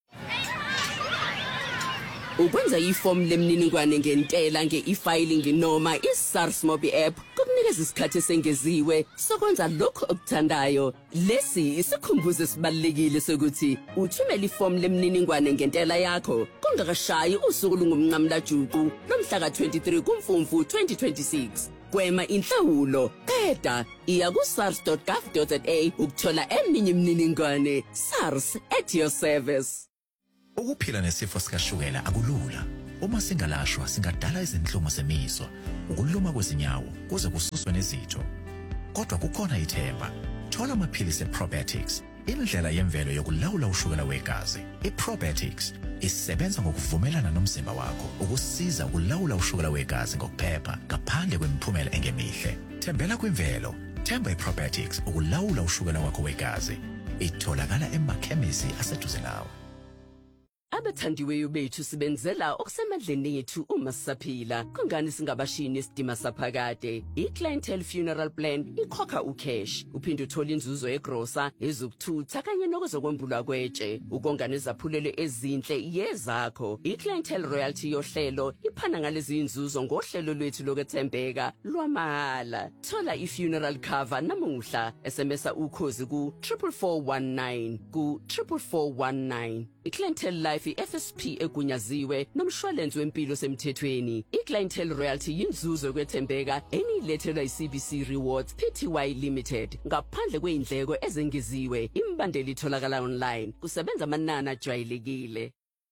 Ukwenza iform lemniningwane ngentela nge-e-filing noma i-SARS Mobi app kukunikeza isikhathi esengeziwe sokwenza lokho okuthandayo. Lesi isikhumbuzo esibalekile sokuthi uthumela iform lemniningwane ngentela yakho kungakashayi usuku lungumnqamla juqu lomhla ka-23 kuMfumfu 2026. Gwema inhlawulo qeda iya ku sars.gov.za ukuthola eminye imininingwane. SARS at your service. Ukuphila nesifo sikashukela akulula. Uma singalashwa singadala izinhlungu zemizwa, ukuluma kwezinyawo kuze kususwe nezitho. Kodwa kukhona ithemba. Thola amaphilisi eProbetics, indlela yemvelo yokulawula ushukela wegazi. iProbetics isebenza ngokuvumelana nomzimba wakho ukusiza ukulawula ushukela wegazi ngokuphepha ngaphandle kwemiphumela engemihle. Thembela kwimvelo, themba iProbetics ukulawula ushukela wakho wegazi. Itholakala emakhemisi aseduze nawe. Abathandiweyo bethu sibenzela okusemandleni ethu uma sisaphila. Kungani singabashini isidima saphakade? I-Clientele Funeral Plan ikhokha ucash. Uphinde uthola inzuzo egrosa, ezokuthutha kanye nokuzokwembulwa kwetshe. Ukonga nezaphulelo ezinhle yezakho. I-Clientele Royalty yohlelo iphana ngalezi inzuzo ngohlelo lwethu lokwethembeka lwamahhala. Thola i-funeral cover namuhla. SMSa ukhozi ku 44419 ku 44419. I-Clientele Life FSP egunyaziwe nomshwalense wempilo semthethweni. I-Clientele Royalty yinzuzo yokwethembeka enilethelwa i-CBC Rewards Pty Limited ngaphandle kweindleko ezengeziwe. Imbandeli itholakala online. Kusebenza amanani ajwayelekile.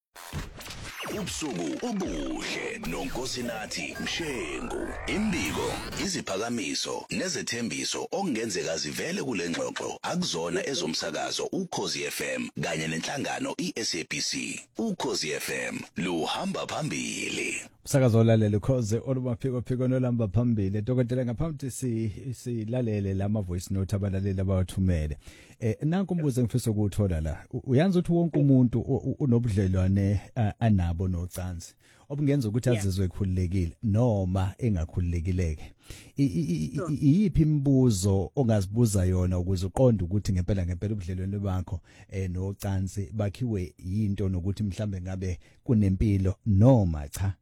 Ubusuku obuhle noNkosinathi Mshengu. Imbiko, iziphakamiso nezethembiso okungenzeka zivele kule ngxoxo akuzona ezomsakazo uKhozi FM kanye nenhlangano iSABC. uKhozi FM luhamba phambili. Umsakazo olalela ukhoze olumaphiko nolamba phambili. Dokotela ngaphambi silalele lama voice note abalaleli abawathumele. Nanku umbuzo ngifisa ukuthola la. Uyanza ukuthi wonke umuntu unobudlelwane anabo nocansi. Obungenza ukuthi azizwe ekhululekile noma engakhululekileke. Iyiphi imibuzo ongazibuza yona ukuze uqonde ukuthi ngempela ubudlelwane bakho nocansi bakhiwe yinto nokuthi mhlambe ngabe kunempilo noma cha?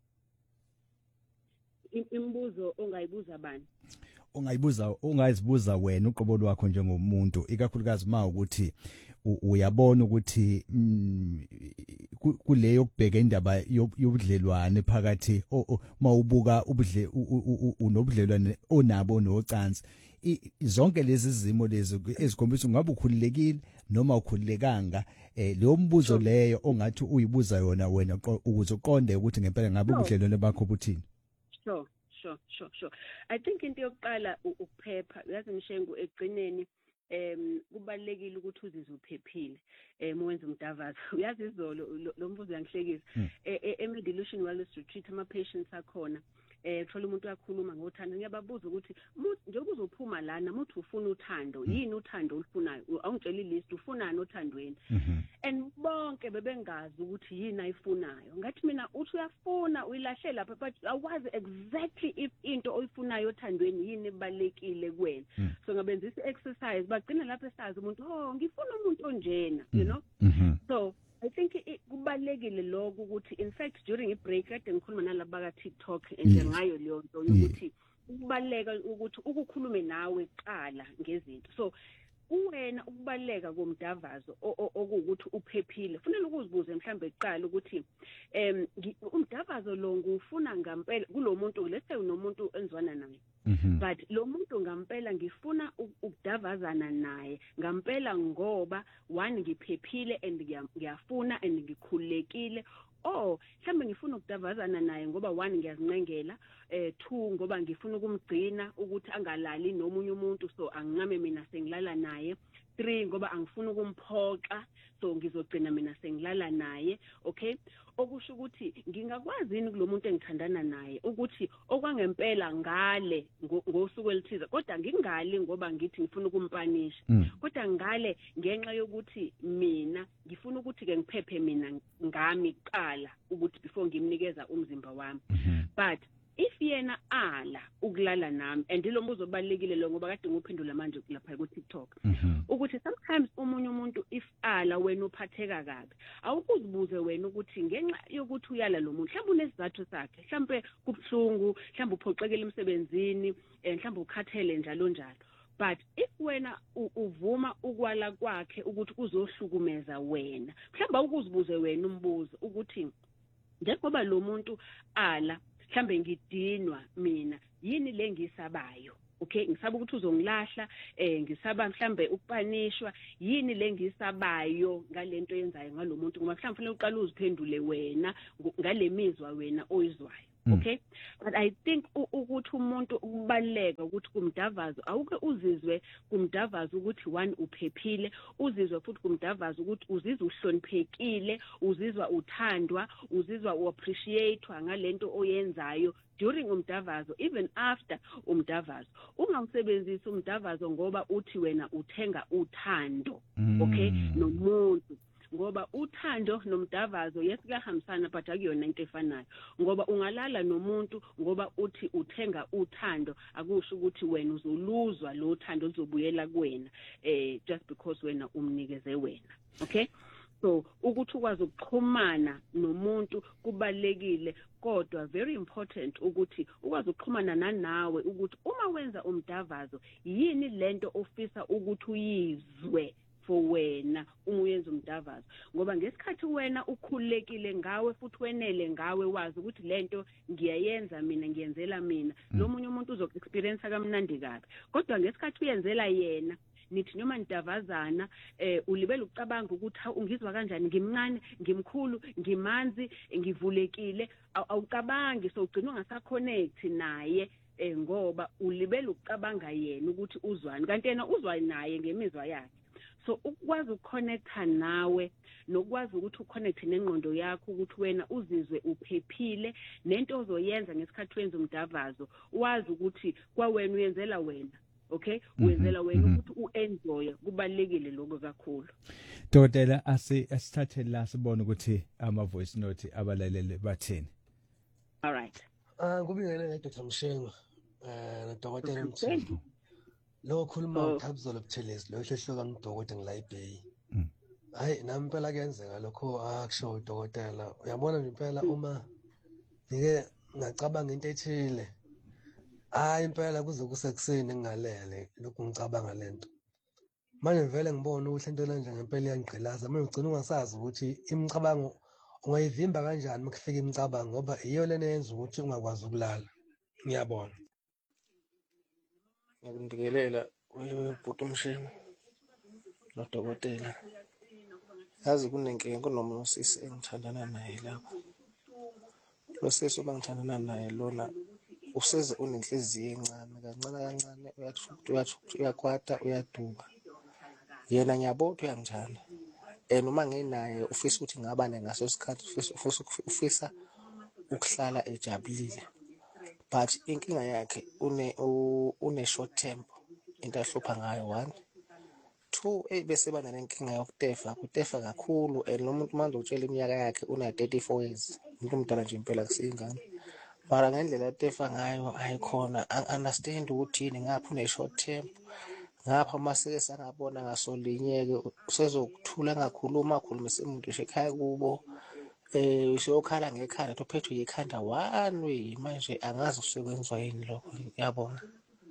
Imibuzo ongayibuza bani? Ungazibuza wena uqobo lwakho njengomuntu, ikakhulukazi ma ukuthi uyabona ukuthi kuleyo kubheka indaba yobudlelwane phakathi mawubuka unobudlelwane onabo nocansi. Zonke lezi zimo lezi ezikhombisa ungabe ukhululekile noma ukhululekanga. Leyo mbuzo leyo ongathi uyibuza yona wena ukuze uqonde ukuthi ngempela ngabe ubudlelwane bakho buthini. Sure. I think into yokuqala ukuphepha. Uyazi Mshengu egcineni kubalekile ukuthi uzizwe uphephile mwenza umdavazo. Uyazi izolo lo mbuzo yangihlekisa. Emedilution wellness retreat ama patients akhona thola umuntu uyakhuluma ngothando. Ngiyababuza ukuthi njengoba uzophuma lana muthi ufuna uthando, yini uthando olufunayo? Awungitshela ilist ufunani othandweni. And bonke bebengazi ukuthi yini ayifunayo. Ngathi mina uthi uyafuna uyilahle lapha but awazi exactly if into oyifunayo othandweni yini ebalekile kuwena. So ngabenza exercise bagcina lapha esazi umuntu ngifuna umuntu onjena, you know. So I think kubalekile lokho ukuthi in fact during ibreak kade ngikhuluma nalaba ka TikTok ngayo leyo nto ukuthi ukubaleka ukuthi ukukhulume nawe qala ngezinto. So uwena ukubaleka komdavazo okuwukuthi uphephile kufanele ukuzibuze mhlambe eqala ukuthi umdavazo lo ngufuna ngempela kulomuntu lethe unomuntu enzwana naye but lo muntu ngampela ngifuna ukudavazana naye ngampela ngoba one ngiphephile and ngiyafuna and ngikhulekile. Mhlambe ngifuna ukudavazana naye ngoba one ngiyazinqengela, two ngoba ngifuna ukumgcina ukuthi angalali nomunye umuntu so angincame mina sengilala naye, 3 ngoba angifuna ukumphoxa so ngizogcina mina sengilala naye. Okay, okusho ukuthi ngingakwazi yini kulomuntu engithandana naye ukuthi okwangempela ngale ngosuku elithize kodwa ngingali ngoba ngithi ngifuna ukumpanisha, kodwa ngale ngenxa yokuthi mina ngifuna ukuthi ke ngiphephe mina ngami kuqala ukuthi before ngimnikeza umzimba wami. But if yena ala ukulala nami, and lo mbuzo obalekile lo ngoba kade nguphendula manje lapha ku TikTok, ukuthi sometimes umunye umuntu if ala wena uphatheka kabi awukuzibuze wena ukuthi ngenxa yokuthi uyala lo muntu mhlawumbe unesizathu sakhe, mhlawumbe kubhlungu, mhlawumbe uphoxekile emsebenzini, mhlawumbe ukhathele njalo njalo. But if wena uvuma ukwala kwakhe ukuthi kuzohlukumeza wena, mhlawumbe ukuzibuze wena umbuzo ukuthi njengoba lo muntu ala mhlambe ngidinwa mina yini lengisabayo, okay, ngisaba ukuthi uzongilahla, ngisaba mhlambe ukupanishwa, yini lengisabayo ngalento yenzayo ngalomuntu ngoba mhlambe kufanele uqala uziphendule wena ngalemizwa wena oyizwayo. Okay, but I think ukuthi umuntu ukubaleka ukuthi kumdavazo awuke uzizwe kumdavazo ukuthi one uphephile, uzizwe futhi kumdavazo ukuthi uzizwa uhloniphekile, uzizwa uthandwa, uzizwa uappreciatewa ngalento oyenzayo during umdavazo, even after umdavazo. Ungamsebenzisi umdavazo ngoba uthi wena uthenga uthando, okay, nomuntu ngoba uthando nomdavazo yesikahambisana but akuyona into efanayo, ngoba ungalala nomuntu ngoba uthi uthenga uthando akusho ukuthi wena uzoluzwa lo thando uzobuyela kuwena just because wena umnikeze wena. Okay, so ukuthi ukwazi ukuxhumana nomuntu kubalekile, kodwa very important ukuthi ukwazi ukuxhumana nawe ukuthi uma wenza umdavazo yini lento ofisa ukuthi uyizwe for wena uyenza umdavazo, ngoba ngesikhathi wena ukhulekile ngawe futhi wenele ngawe wazi ukuthi lento ngiyayenza mina, ngiyenzela mina, lo munye umuntu uzokuexperience kamnandi kabi. Kodwa ngesikhathi uyenzela yena nithi noma nidavazana ulibela ucabanga ukuthi ungizwa kanjani, ngimncane, ngimkhulu, ngimanzi, ngivulekile, awucabangi so ugcina ungasaconnect naye ngoba ulibela ucabanga yena ukuthi uzwani kanti yena uzwa naye ngemizwa yakhe. So ukwazi ukuconnecta nawe nokwazi ukuthi uconnect nengqondo yakho ukuthi wena uzizwe uphephile nento ozoyenza ngesikhathi wenza umdavazo, wazi ukuthi kwawena uyenzela wena, okay, wenzela wena ukuthi uenjoy, kubalekile lokho kakhulu. Dokotela asithathe la sibone ukuthi ama voice note abalalele bathini. All right. Kubingelele Dr. Mshengu nodokotela Mthembu. Lo khuluma uThabuzolo Buthelezi lo hlehloka ngidokotela ngilayibhay. Hayi nami impela kuyenzeka lokho akusho udokotela. Uyabona nje impela uma ngike ngacabanga into ethile. Hayi impela kuze kusekuseni ngingalele lokhu ngicabanga lento. Manje vele ngibona ukuthi into lanje ngempela iyangigqilaza. Manje ugcina ungasazi ukuthi imicabango ungayivimba kanjani makufika imicabango ngoba iyo lena yenza ukuthi ungakwazi ukulala. Ngiyabona. Ngiyabingelela ubhuti Mshengu nodokotela. Yazi kunenkinga kunoma usisi engithandana naye lapho. Lo sisi obangithandana naye lona useze unenhliziyo encane kancane uyakwata uyaduka. Yena ngiyabona uyangithanda. Noma nginaye ufisa ukuthi ngabane ngaso isikhathi ufisa ukuhlala ejabulile. But inkinga yakhe une short temper, into ahlupha ngayo 1 2 bese bana nenkinga yokutefa kakhulu, lo muntu manje utshela iminyaka yakhe una 34 years, umuntu omdala nje impela kusingane. Mara ngendlela atefa ngayo ayikhona understand ukuthi yini ngapha une short temper, ngapha masike sangabona ngasolinyeke usezokuthula ngakhuluma akhulumise umuntu ekhaya kubo. Usiyokhala ngekhanda tophethwe yikhanda one manje angazi usekwenzwa yini lokho. Ngiyabona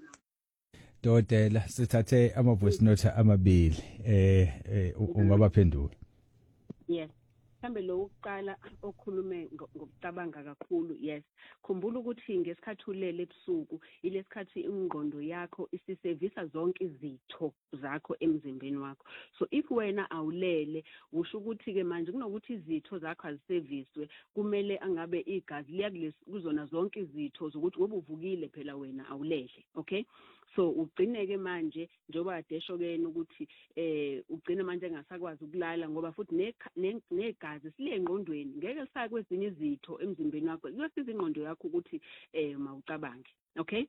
Dokotela, sithathe ama voice note amabili ungabaphendula. Yes. mhlambe lo ukuqala okhulume ngokucabanga kakhulu. Yes, khumbula ukuthi ngesikhathi ulele ebusuku ilesikhathi ingqondo yakho isisevisa zonke izitho zakho emzimbeni wakho. So if wena awulele usho ukuthi ke manje kunokuthi izitho zakho aziseviswe, kumele angabe igazi liya kuzona zonke izitho zokuthi ngoba uvukile phela wena awulele. Okay, so ugcineke manje njengoba adesho ke ukuthi ugcina manje engasakwazi ukulala ngoba futhi negazi sile engqondweni ngeke lisake kwezinye izitho emzimbeni wakho. Kuyasiza ingqondo yakho ukuthi mawucabange. Okay,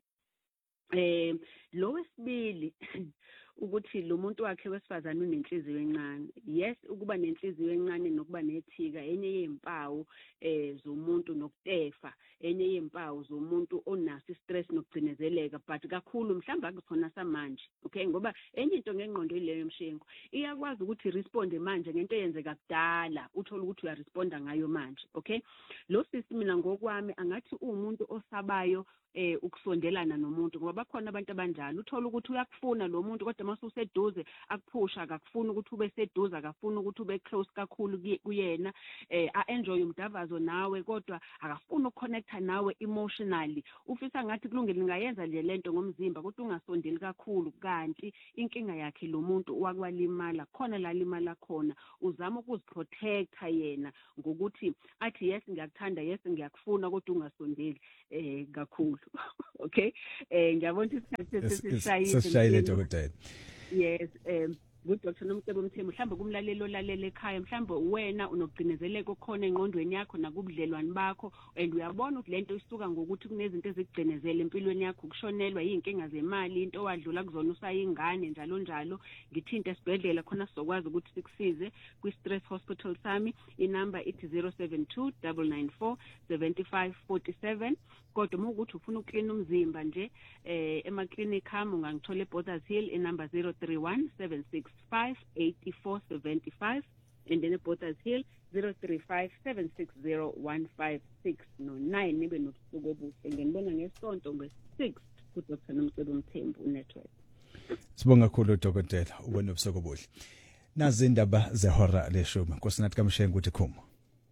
lo wesibili ukuthi lo muntu wakhe wesifazane unenhliziyo encane. Yes, ukuba nenhliziyo encane nokuba nethika enye yempawu zomuntu nokutefa, enye yempawu zomuntu onaso stress nokugcinezeleka, but kakhulu mhlawumbe akukhona samanje. Okay, ngoba enye into ngengqondo ileyo Mshengu iyakwazi ukuthi responde manje ngento eyenzeka kudala uthola ukuthi uyaresponda ngayo manje. Okay, lo sisi mina ngokwami angathi umuntu osabayo ukusondelana nomuntu ngoba bakhona abantu abanjalo uthola ukuthi uyakufuna lo muntu kodwa mase useduze akuphusha akafuni ukuthi ube seduze akafuni ukuthi ube close kakhulu kuyena enjoy umdavazo nawe kodwa akafuni ukuconnecta nawe emotionally. Ufisa ngathi kulungile ngayenza nje lento ngomzimba kodwa ungasondeli kakhulu, kanti inkinga yakhe lo muntu wakwalimala khona la limala khona. Uzama ukuziprotecta yena ngokuthi athi yes ngiyakuthanda, yes ngiyakufuna kodwa ungasondeli kakhulu. Okay, ngiyabona isikhathi sesishayile dokotela. Yes, Dr. Nomcebo Mthembu mhlawumbe kumlaleli olalela ekhaya mhlawumbe wena unokugcinezeleka khona engqondweni yakho nakubudlelwane bakho and uyabona ukuthi lento isuka ngokuthi kunezinto ezigcinezela empilweni yakho, ukushonelwa yinkinga zemali, into owadlula kuzona usayingane njalo njalo. Ngithinta esibhedlela khona sizokwazi ukuthi sikusize kwi-Stress Hospital sami. Inamba ithi 072 994 7547. Kodwa uma ukuthi ufuna uklina umzimba nje emaklinikhi ami ungangithola eBorders Hill inamba 031 765 8475 and then eBorders Hill 035 760 156 no9. Nibe nobusuku obuhle. Nginibona ngesonto nge-6 kuDr. Nomcebo Mthembu network. Sibonga kakhulu dokotela, ubone ubusuku obuhle. Nazi indaba zehora leshumi. Nkosinathi kaMshengu uthi khuma.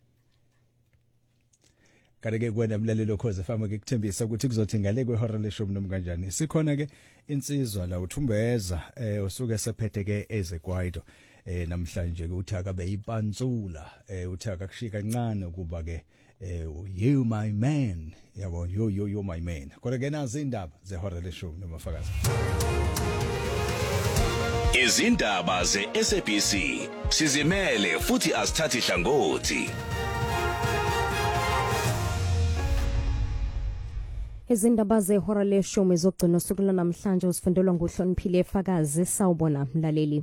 Kanti-ke kwena mlalelo Ukhozi FM ngikuthembisa ukuthi kuzothi ngale kwehora leshumi noma kanjani sikhona ke insizwa la uthumbeza usuke sephethe ke ezekwaito namhlanje ke uthi akabe ipantsula uthi akakushika kancane ukuba ke you my man yabo you my man. Kodwa ke nazi indaba zehora leshumi noma mfakazi. Izindaba ze-SABC sizimele futhi asithathi hlangothi. Izindaba zehora leshumi zogcina usuku namhlanje usifundelwa nguHloniphile Fakazi. Sawubona mlaleli.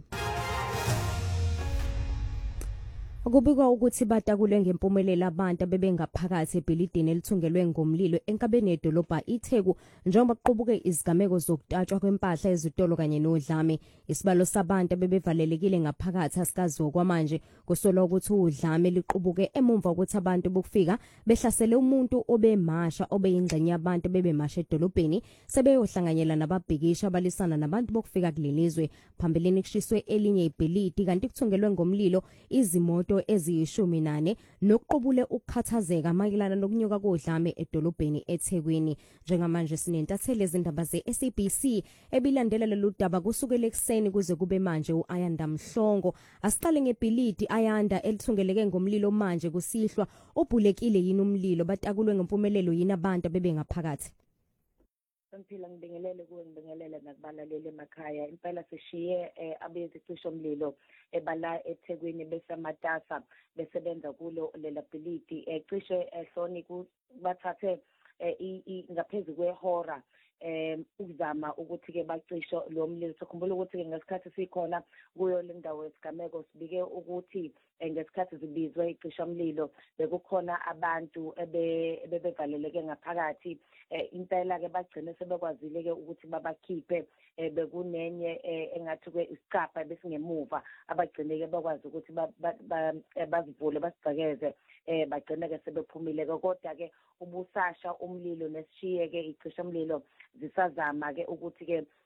Kubikwa ukuthi batakule ngempumelelo abantu abebengaphakathi ebhilidini elithungelwe ngomlilo enkabeni edolobha iTheku njengoba kuqubuke izigameko zokutatshwa kwempahla ezitolo kanye nodlame. Isibalo sabantu abebevalelekile ngaphakathi asikaziwa kwamanje kusolwa ukuthi udlame liqubuke emumva ukuthi abantu bokufika behlasele umuntu obemasha obeyingxenye yabantu bebemasha edolobheni sebeyohlanganyela nababhikisha abalisana nabantu bokufika kulelizwe. Phambilini kushiswe elinye ibhilidi kanti kuthungelwe ngomlilo izimoto eziyishumi-8 nokuqubule ukukhathazeka mayelana nokunyuka kodlame edolobheni eThekwini. Njengamanje sinentatheli ezindaba ze-SABC ebilandela lolu daba kusukela ekseni kuze kube manje uAyanda Mhlongo. Asiqale ngebhilidi Ayanda elithungeleke ngomlilo manje kusihlwa obhulekile yini umlilo batakulwe ngempumelelo yini abantu bebengaphakathi. Mphila ngibingelele kuwe ngibingelele nakubalaleli emakhaya. Impela sishiye abezicisho umlilo ebala eThekwini besematasa besebenza kulo lela bhilidi cishe Hloni bathathe ngaphezulu kwehora ukuzama ukuthi ke bacisho lo mlilo. Sikhumbula ukuthi ke ngesikhathi sikhona kuyo le ndawo yesigameko sibike ukuthi ngesikhathi zibizwe icisha umlilo bekukhona abantu ebebevaleleke ngaphakathi. Impela ke bagcine sebekwazile ke ukuthi babakhiphe bekunenye engathi ke isicapha besingemuva abagcine ke bakwazi ukuthi bazivule basigcekeze bagcine ke sebephumile. Kodwa ke ubusasha umlilo nesishiye ke icisha umlilo zisazama ke ukuthi ke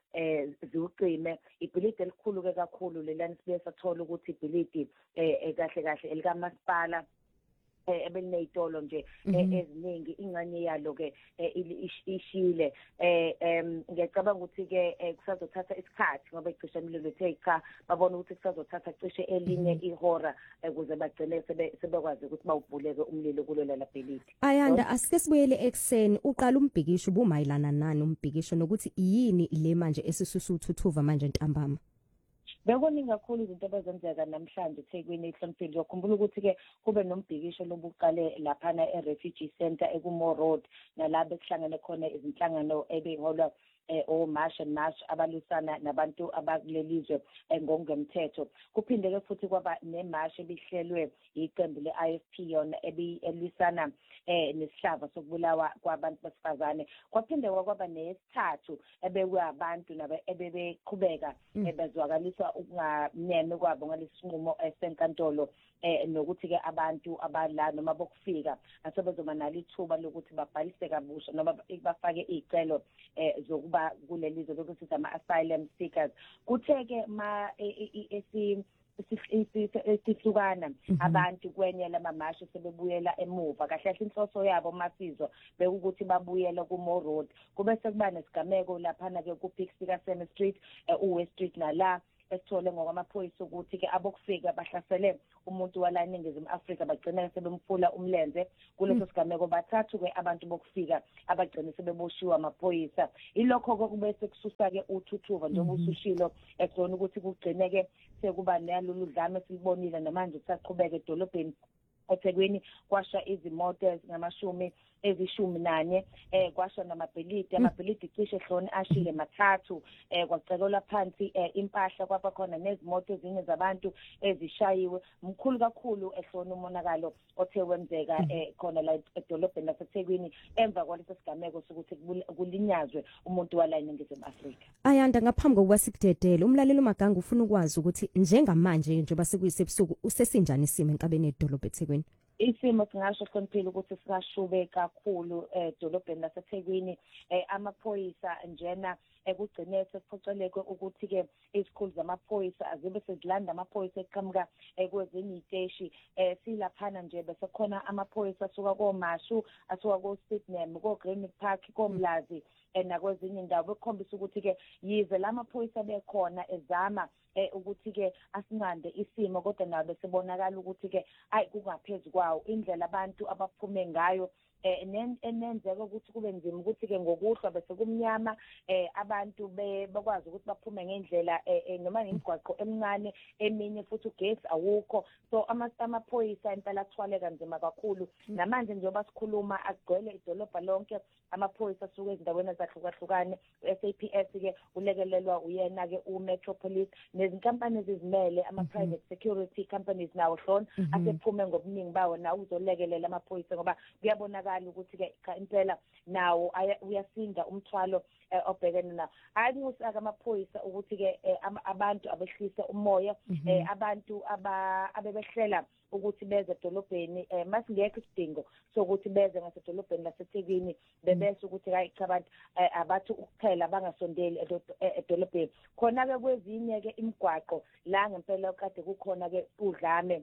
ziwuqime. Ibhilidi elikhulu ke kakhulu lelani sibe sathola ukuthi ibhilidi kahle kahle elikamasipala ebelineyitolo nje eziningi ingxenye yalo ke ishile ngiyacabanga ukuthi ke kusazothatha isikhathi ngoba icishe umlilo ethe cha babona ukuthi kusazothatha cishe elinye ihora ukuze bagcine sebekwazi ukuthi bawubhuleke umlilo kulelo labhelidi. Ayanda asike sibuyele ekseni uqala umbhikisho bumayilana nani umbhikisho nokuthi yini le manje esisuthuthuva manje ntambama. Bekuningi kakhulu izinto ebezenzeka namhlanje eThekwini ehloniphile. Ngiyakhumbula ukuthi ke kube nombhikisho lobuqale laphana e-Refugee Center eKumo Road nalabo ekuhlangene khona izinhlangano ebeholwa Marsh and Marsh abalusana nabantu abakulelizwe ngokungemthetho. Kuphinde ke futhi kwaba nemarsh ebihlelwe iqembu le-IFP yona elwisana nesihlava sokubulawa kwabantu besifazane. Kwaphinde kwaba nesithathu ebekuyabantu ebebeqhubeka bezwakaliswa ukunganeme kwabo ngalesinqumo senkantolo nokuthi ke abantu abala noma bokufika asebezoba nalo ithuba lokuthi babhalise kabusha noma bafake izicelo zokuba kulelizwe lokuthi ama-asylum seekers. Kutheke esihlukana abantu kwenye lamamasha sebebuyela emuva kahle kahle inhloso yabo masizwa bekuthi babuyela kuMo Road kube sekuba nesigameko laphana ke kuPixika Seme Street uWest Street nala esithole ngokwamaphoyisa ukuthi ke abokufika bahlasele umuntu wala eNingizimu Afrika bagcina sebemfula umlenze kuleso sigameko bathathu ke abantu bokufika abagcina sebeboshiwa amaphoyisa. Ilokho kokubese kususa ke uthuthuva njengoba usushilo ekuzona ukuthi kugcine ke sekuba nalolu dlame silibonile namanje kusaqhubeka edolobheni eThekwini kwasha izimoto ezishumi kwasha amabhilidi cishe hloni ashile mathathu kwacekelwa phansi impahla kwaba khona nezimoto ezinye zabantu ezishayiwe mkhulu kakhulu ehloni umonakalo othe wenzeka khona la edolobheni laseThekwini emva kwaleso sigameko sokuthi kulinyazwe umuntu wala eNingizimu Afrika. Ayanda ngaphambi kokuba sikudedele umlaleli uMaganga ufuna ukwazi ukuthi njengamanje njengoba sekuyisebusuku usesinjani isimo enkabeni edolobha eThekwini. Isimo singasho hloniphile ukuthi sikashube kakhulu edolobheni laseThekwini amaphoyisa njena ekugcine sekuphoceleke ukuthi ke izikhulu zamaphoyisa azibe sezilanda amaphoyisa eqhamuka kwezinye iteshi silaphana nje bese khona amaphoyisa asuka koMashu asuka koSydney koGreenwood Park koMlazi nakwezinye indawo bekhombisa ukuthi ke yize lamaphoyisa bekhona ezama ukuthi ke asinqande isimo kodwa nabe sebonakala ukuthi ke kungaphezulu kwawo indlela abantu abaphume ngayo enenzeka ukuthi kube nzima ukuthi ke ngokuhlwa bese kumnyama abantu bakwazi ukuthi baphume ngendlela noma imigwaqo emincane eminye futhi ugesi awukho so amaphoyisa impela athwaleka nzima kakhulu namanje njengoba sikhuluma agcwele idolobha lonke amaphoyisa asuke ezindaweni ezahlukahlukane SAPS ke ulekelelwa uyena ke uMetropolis nezinkampani ezizimele ama-private security companies nawo hlona asephume ngobuningi bawo nawo uzolekelela amaphoyisa ngoba kuyabonakala ukuthi ke impela nawo uyasinda umthwalo obhekene nawo ayingusaka amaphoyisa ukuthi ke abantu abehlisa umoya abantu abebehlela ukuthi beze edolobheni masingekho isidingo sokuthi beze ngasedolobheni laseThekwini bebese ukuthi cha abantu abathi ukuphela bangasondeli edolobheni khona ke kwezinye ke imigwaqo la ngempela kade kukhona ke udlame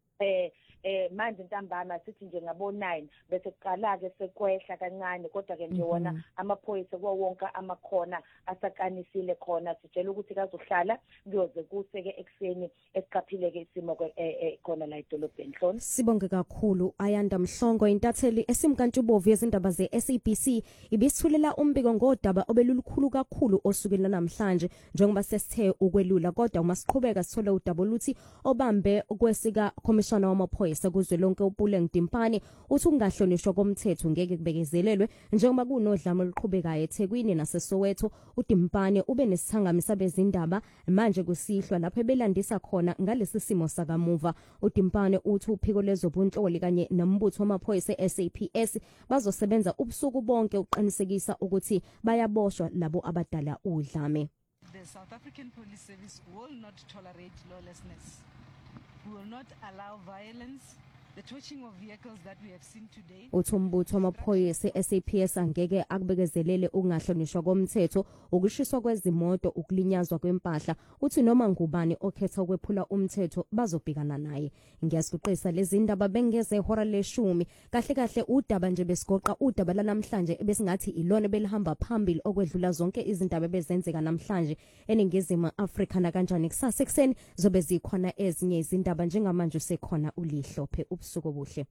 manje ntambama sithi nje ngabo 9 bese kuqala ke sekwehla kancane kodwa ke nje wona amaphoyisa kwonke amakhona asakanisile khona sitshela ukuthi kazohlala kuyoze kuseke ekseni esiqaphile ke isimo khona la edolobheni hlona. Sibonge kakhulu Ayanda Mhlongo intatheli esimkantshubovu yezindaba zeSABC ibisithulela umbiko ngodaba obelulukhulu kakhulu osukeni namhlanje njengoba sesithe ukwelula kodwa uma siqhubeka sithole udaba oluthi obambe kwesika commissioner wamaphoyisa kuzwelonke uPuleng Dimpane uthi ungahlonishwa komthetho ngeke kubekezelelwe njengoba kunodlame oluqhubekayo eThekwini naseSoweto uDimpane ube nesithangami sabezindaba manje kusihlwa lapho belandisa khona ngalesi simo sakamuva uDimpane uthi uphiko lezobunhloli kanye nombutho wamaphoyisa SAPS bazosebenza ubusuku bonke uqinisekisa ukuthi bayaboshwa labo abadala udlame. The South African Police Service will not tolerate lawlessness. We will not allow violence. The torching of vehicles that we have seen today. Uthumbuthi wamaphoyisa SAPS angeke akubekezelele ukungahlonishwa komthetho, ukushiswa kwezimoto, ukulinyazwa kwempahla. Uthi noma ngubani okhetha ukwephula umthetho bazobhekana naye. Ngiyasiqoqisa lezi ndaba bengeze ihora le-10. Kahle udaba nje besigoqa udaba lanamhlanje ebesingathi ilona belihamba phambili okwedlula zonke izindaba bezenzeka namhlanje eningizimu Afrika na kanjani kusasa ekseni zobe zikhona ezinye izindaba njengamanje usekhona ulihlophe ubusuku obuhle.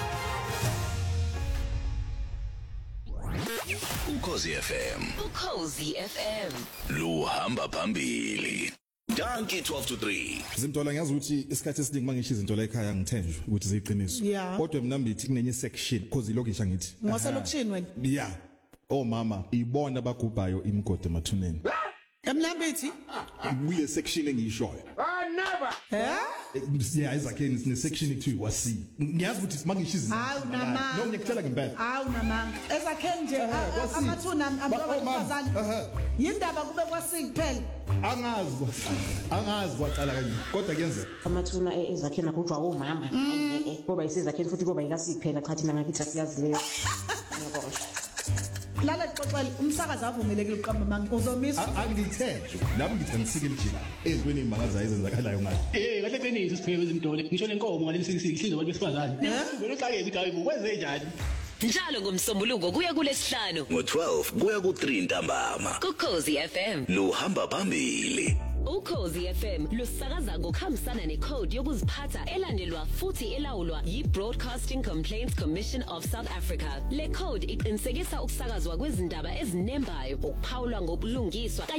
Ukhozi FM. Ukhozi FM. Luhamba phambili. Danki 12 to 3. Izinto la ngiyazi ukuthi isikhathi esiningi mangisho izinto la ekhaya ngithenjwe ukuthi ziyiqiniso. Kodwa mina mbithi kunenye section because ilokisha ngithi. Ngoselokishini wena? Yeah. Oh mama, ibona bagubhayo imigodi emathuneni. Emlambithi? Kule section engiyishoyo. Never. Yeah, izakheni sine section ethu wasi. Ngiyazi ukuthi mangisho izinto. Hawu namanga. No ngiyakutshela ngempela. Hawu namanga. Ezakheni nje amathuna abafazana. Yindaba kube kwasi kuphela. Angazi kwaqala kanje kodwa kuyenzeka. Amathuna ezakheni akujwa omama. Ngoba isizakheni futhi kuba yikasiphela cha thina ngakithi asiyazi leyo. Lala xoxela umsakazi avumelekile uqamba manga uzomisa. Angithethe. Nami ngithi ngisike njila ezweni imbangaza ezenzakalayo ngayo. Kahle qinisa siphe bezimdole. Ngisho lenkomo ngaleli sikihlizo abantu besifazane. Ngelo xakezi ukuthi hayi kwenze njani? Njalo ngomsombuluko kuya kulesihlanu. Ngo12 kuya ku3 ntambama. Ukhozi FM. Luhamba phambili. Ukhozi FM lusakaza ngokuhambisana necode yokuziphatha elandelwa futhi elawulwa yi-Broadcasting Complaints Commission of South Africa. Le code iqinisekisa ukusakazwa kwezindaba ezinembayo, ukuphawulwa ngobulungiswa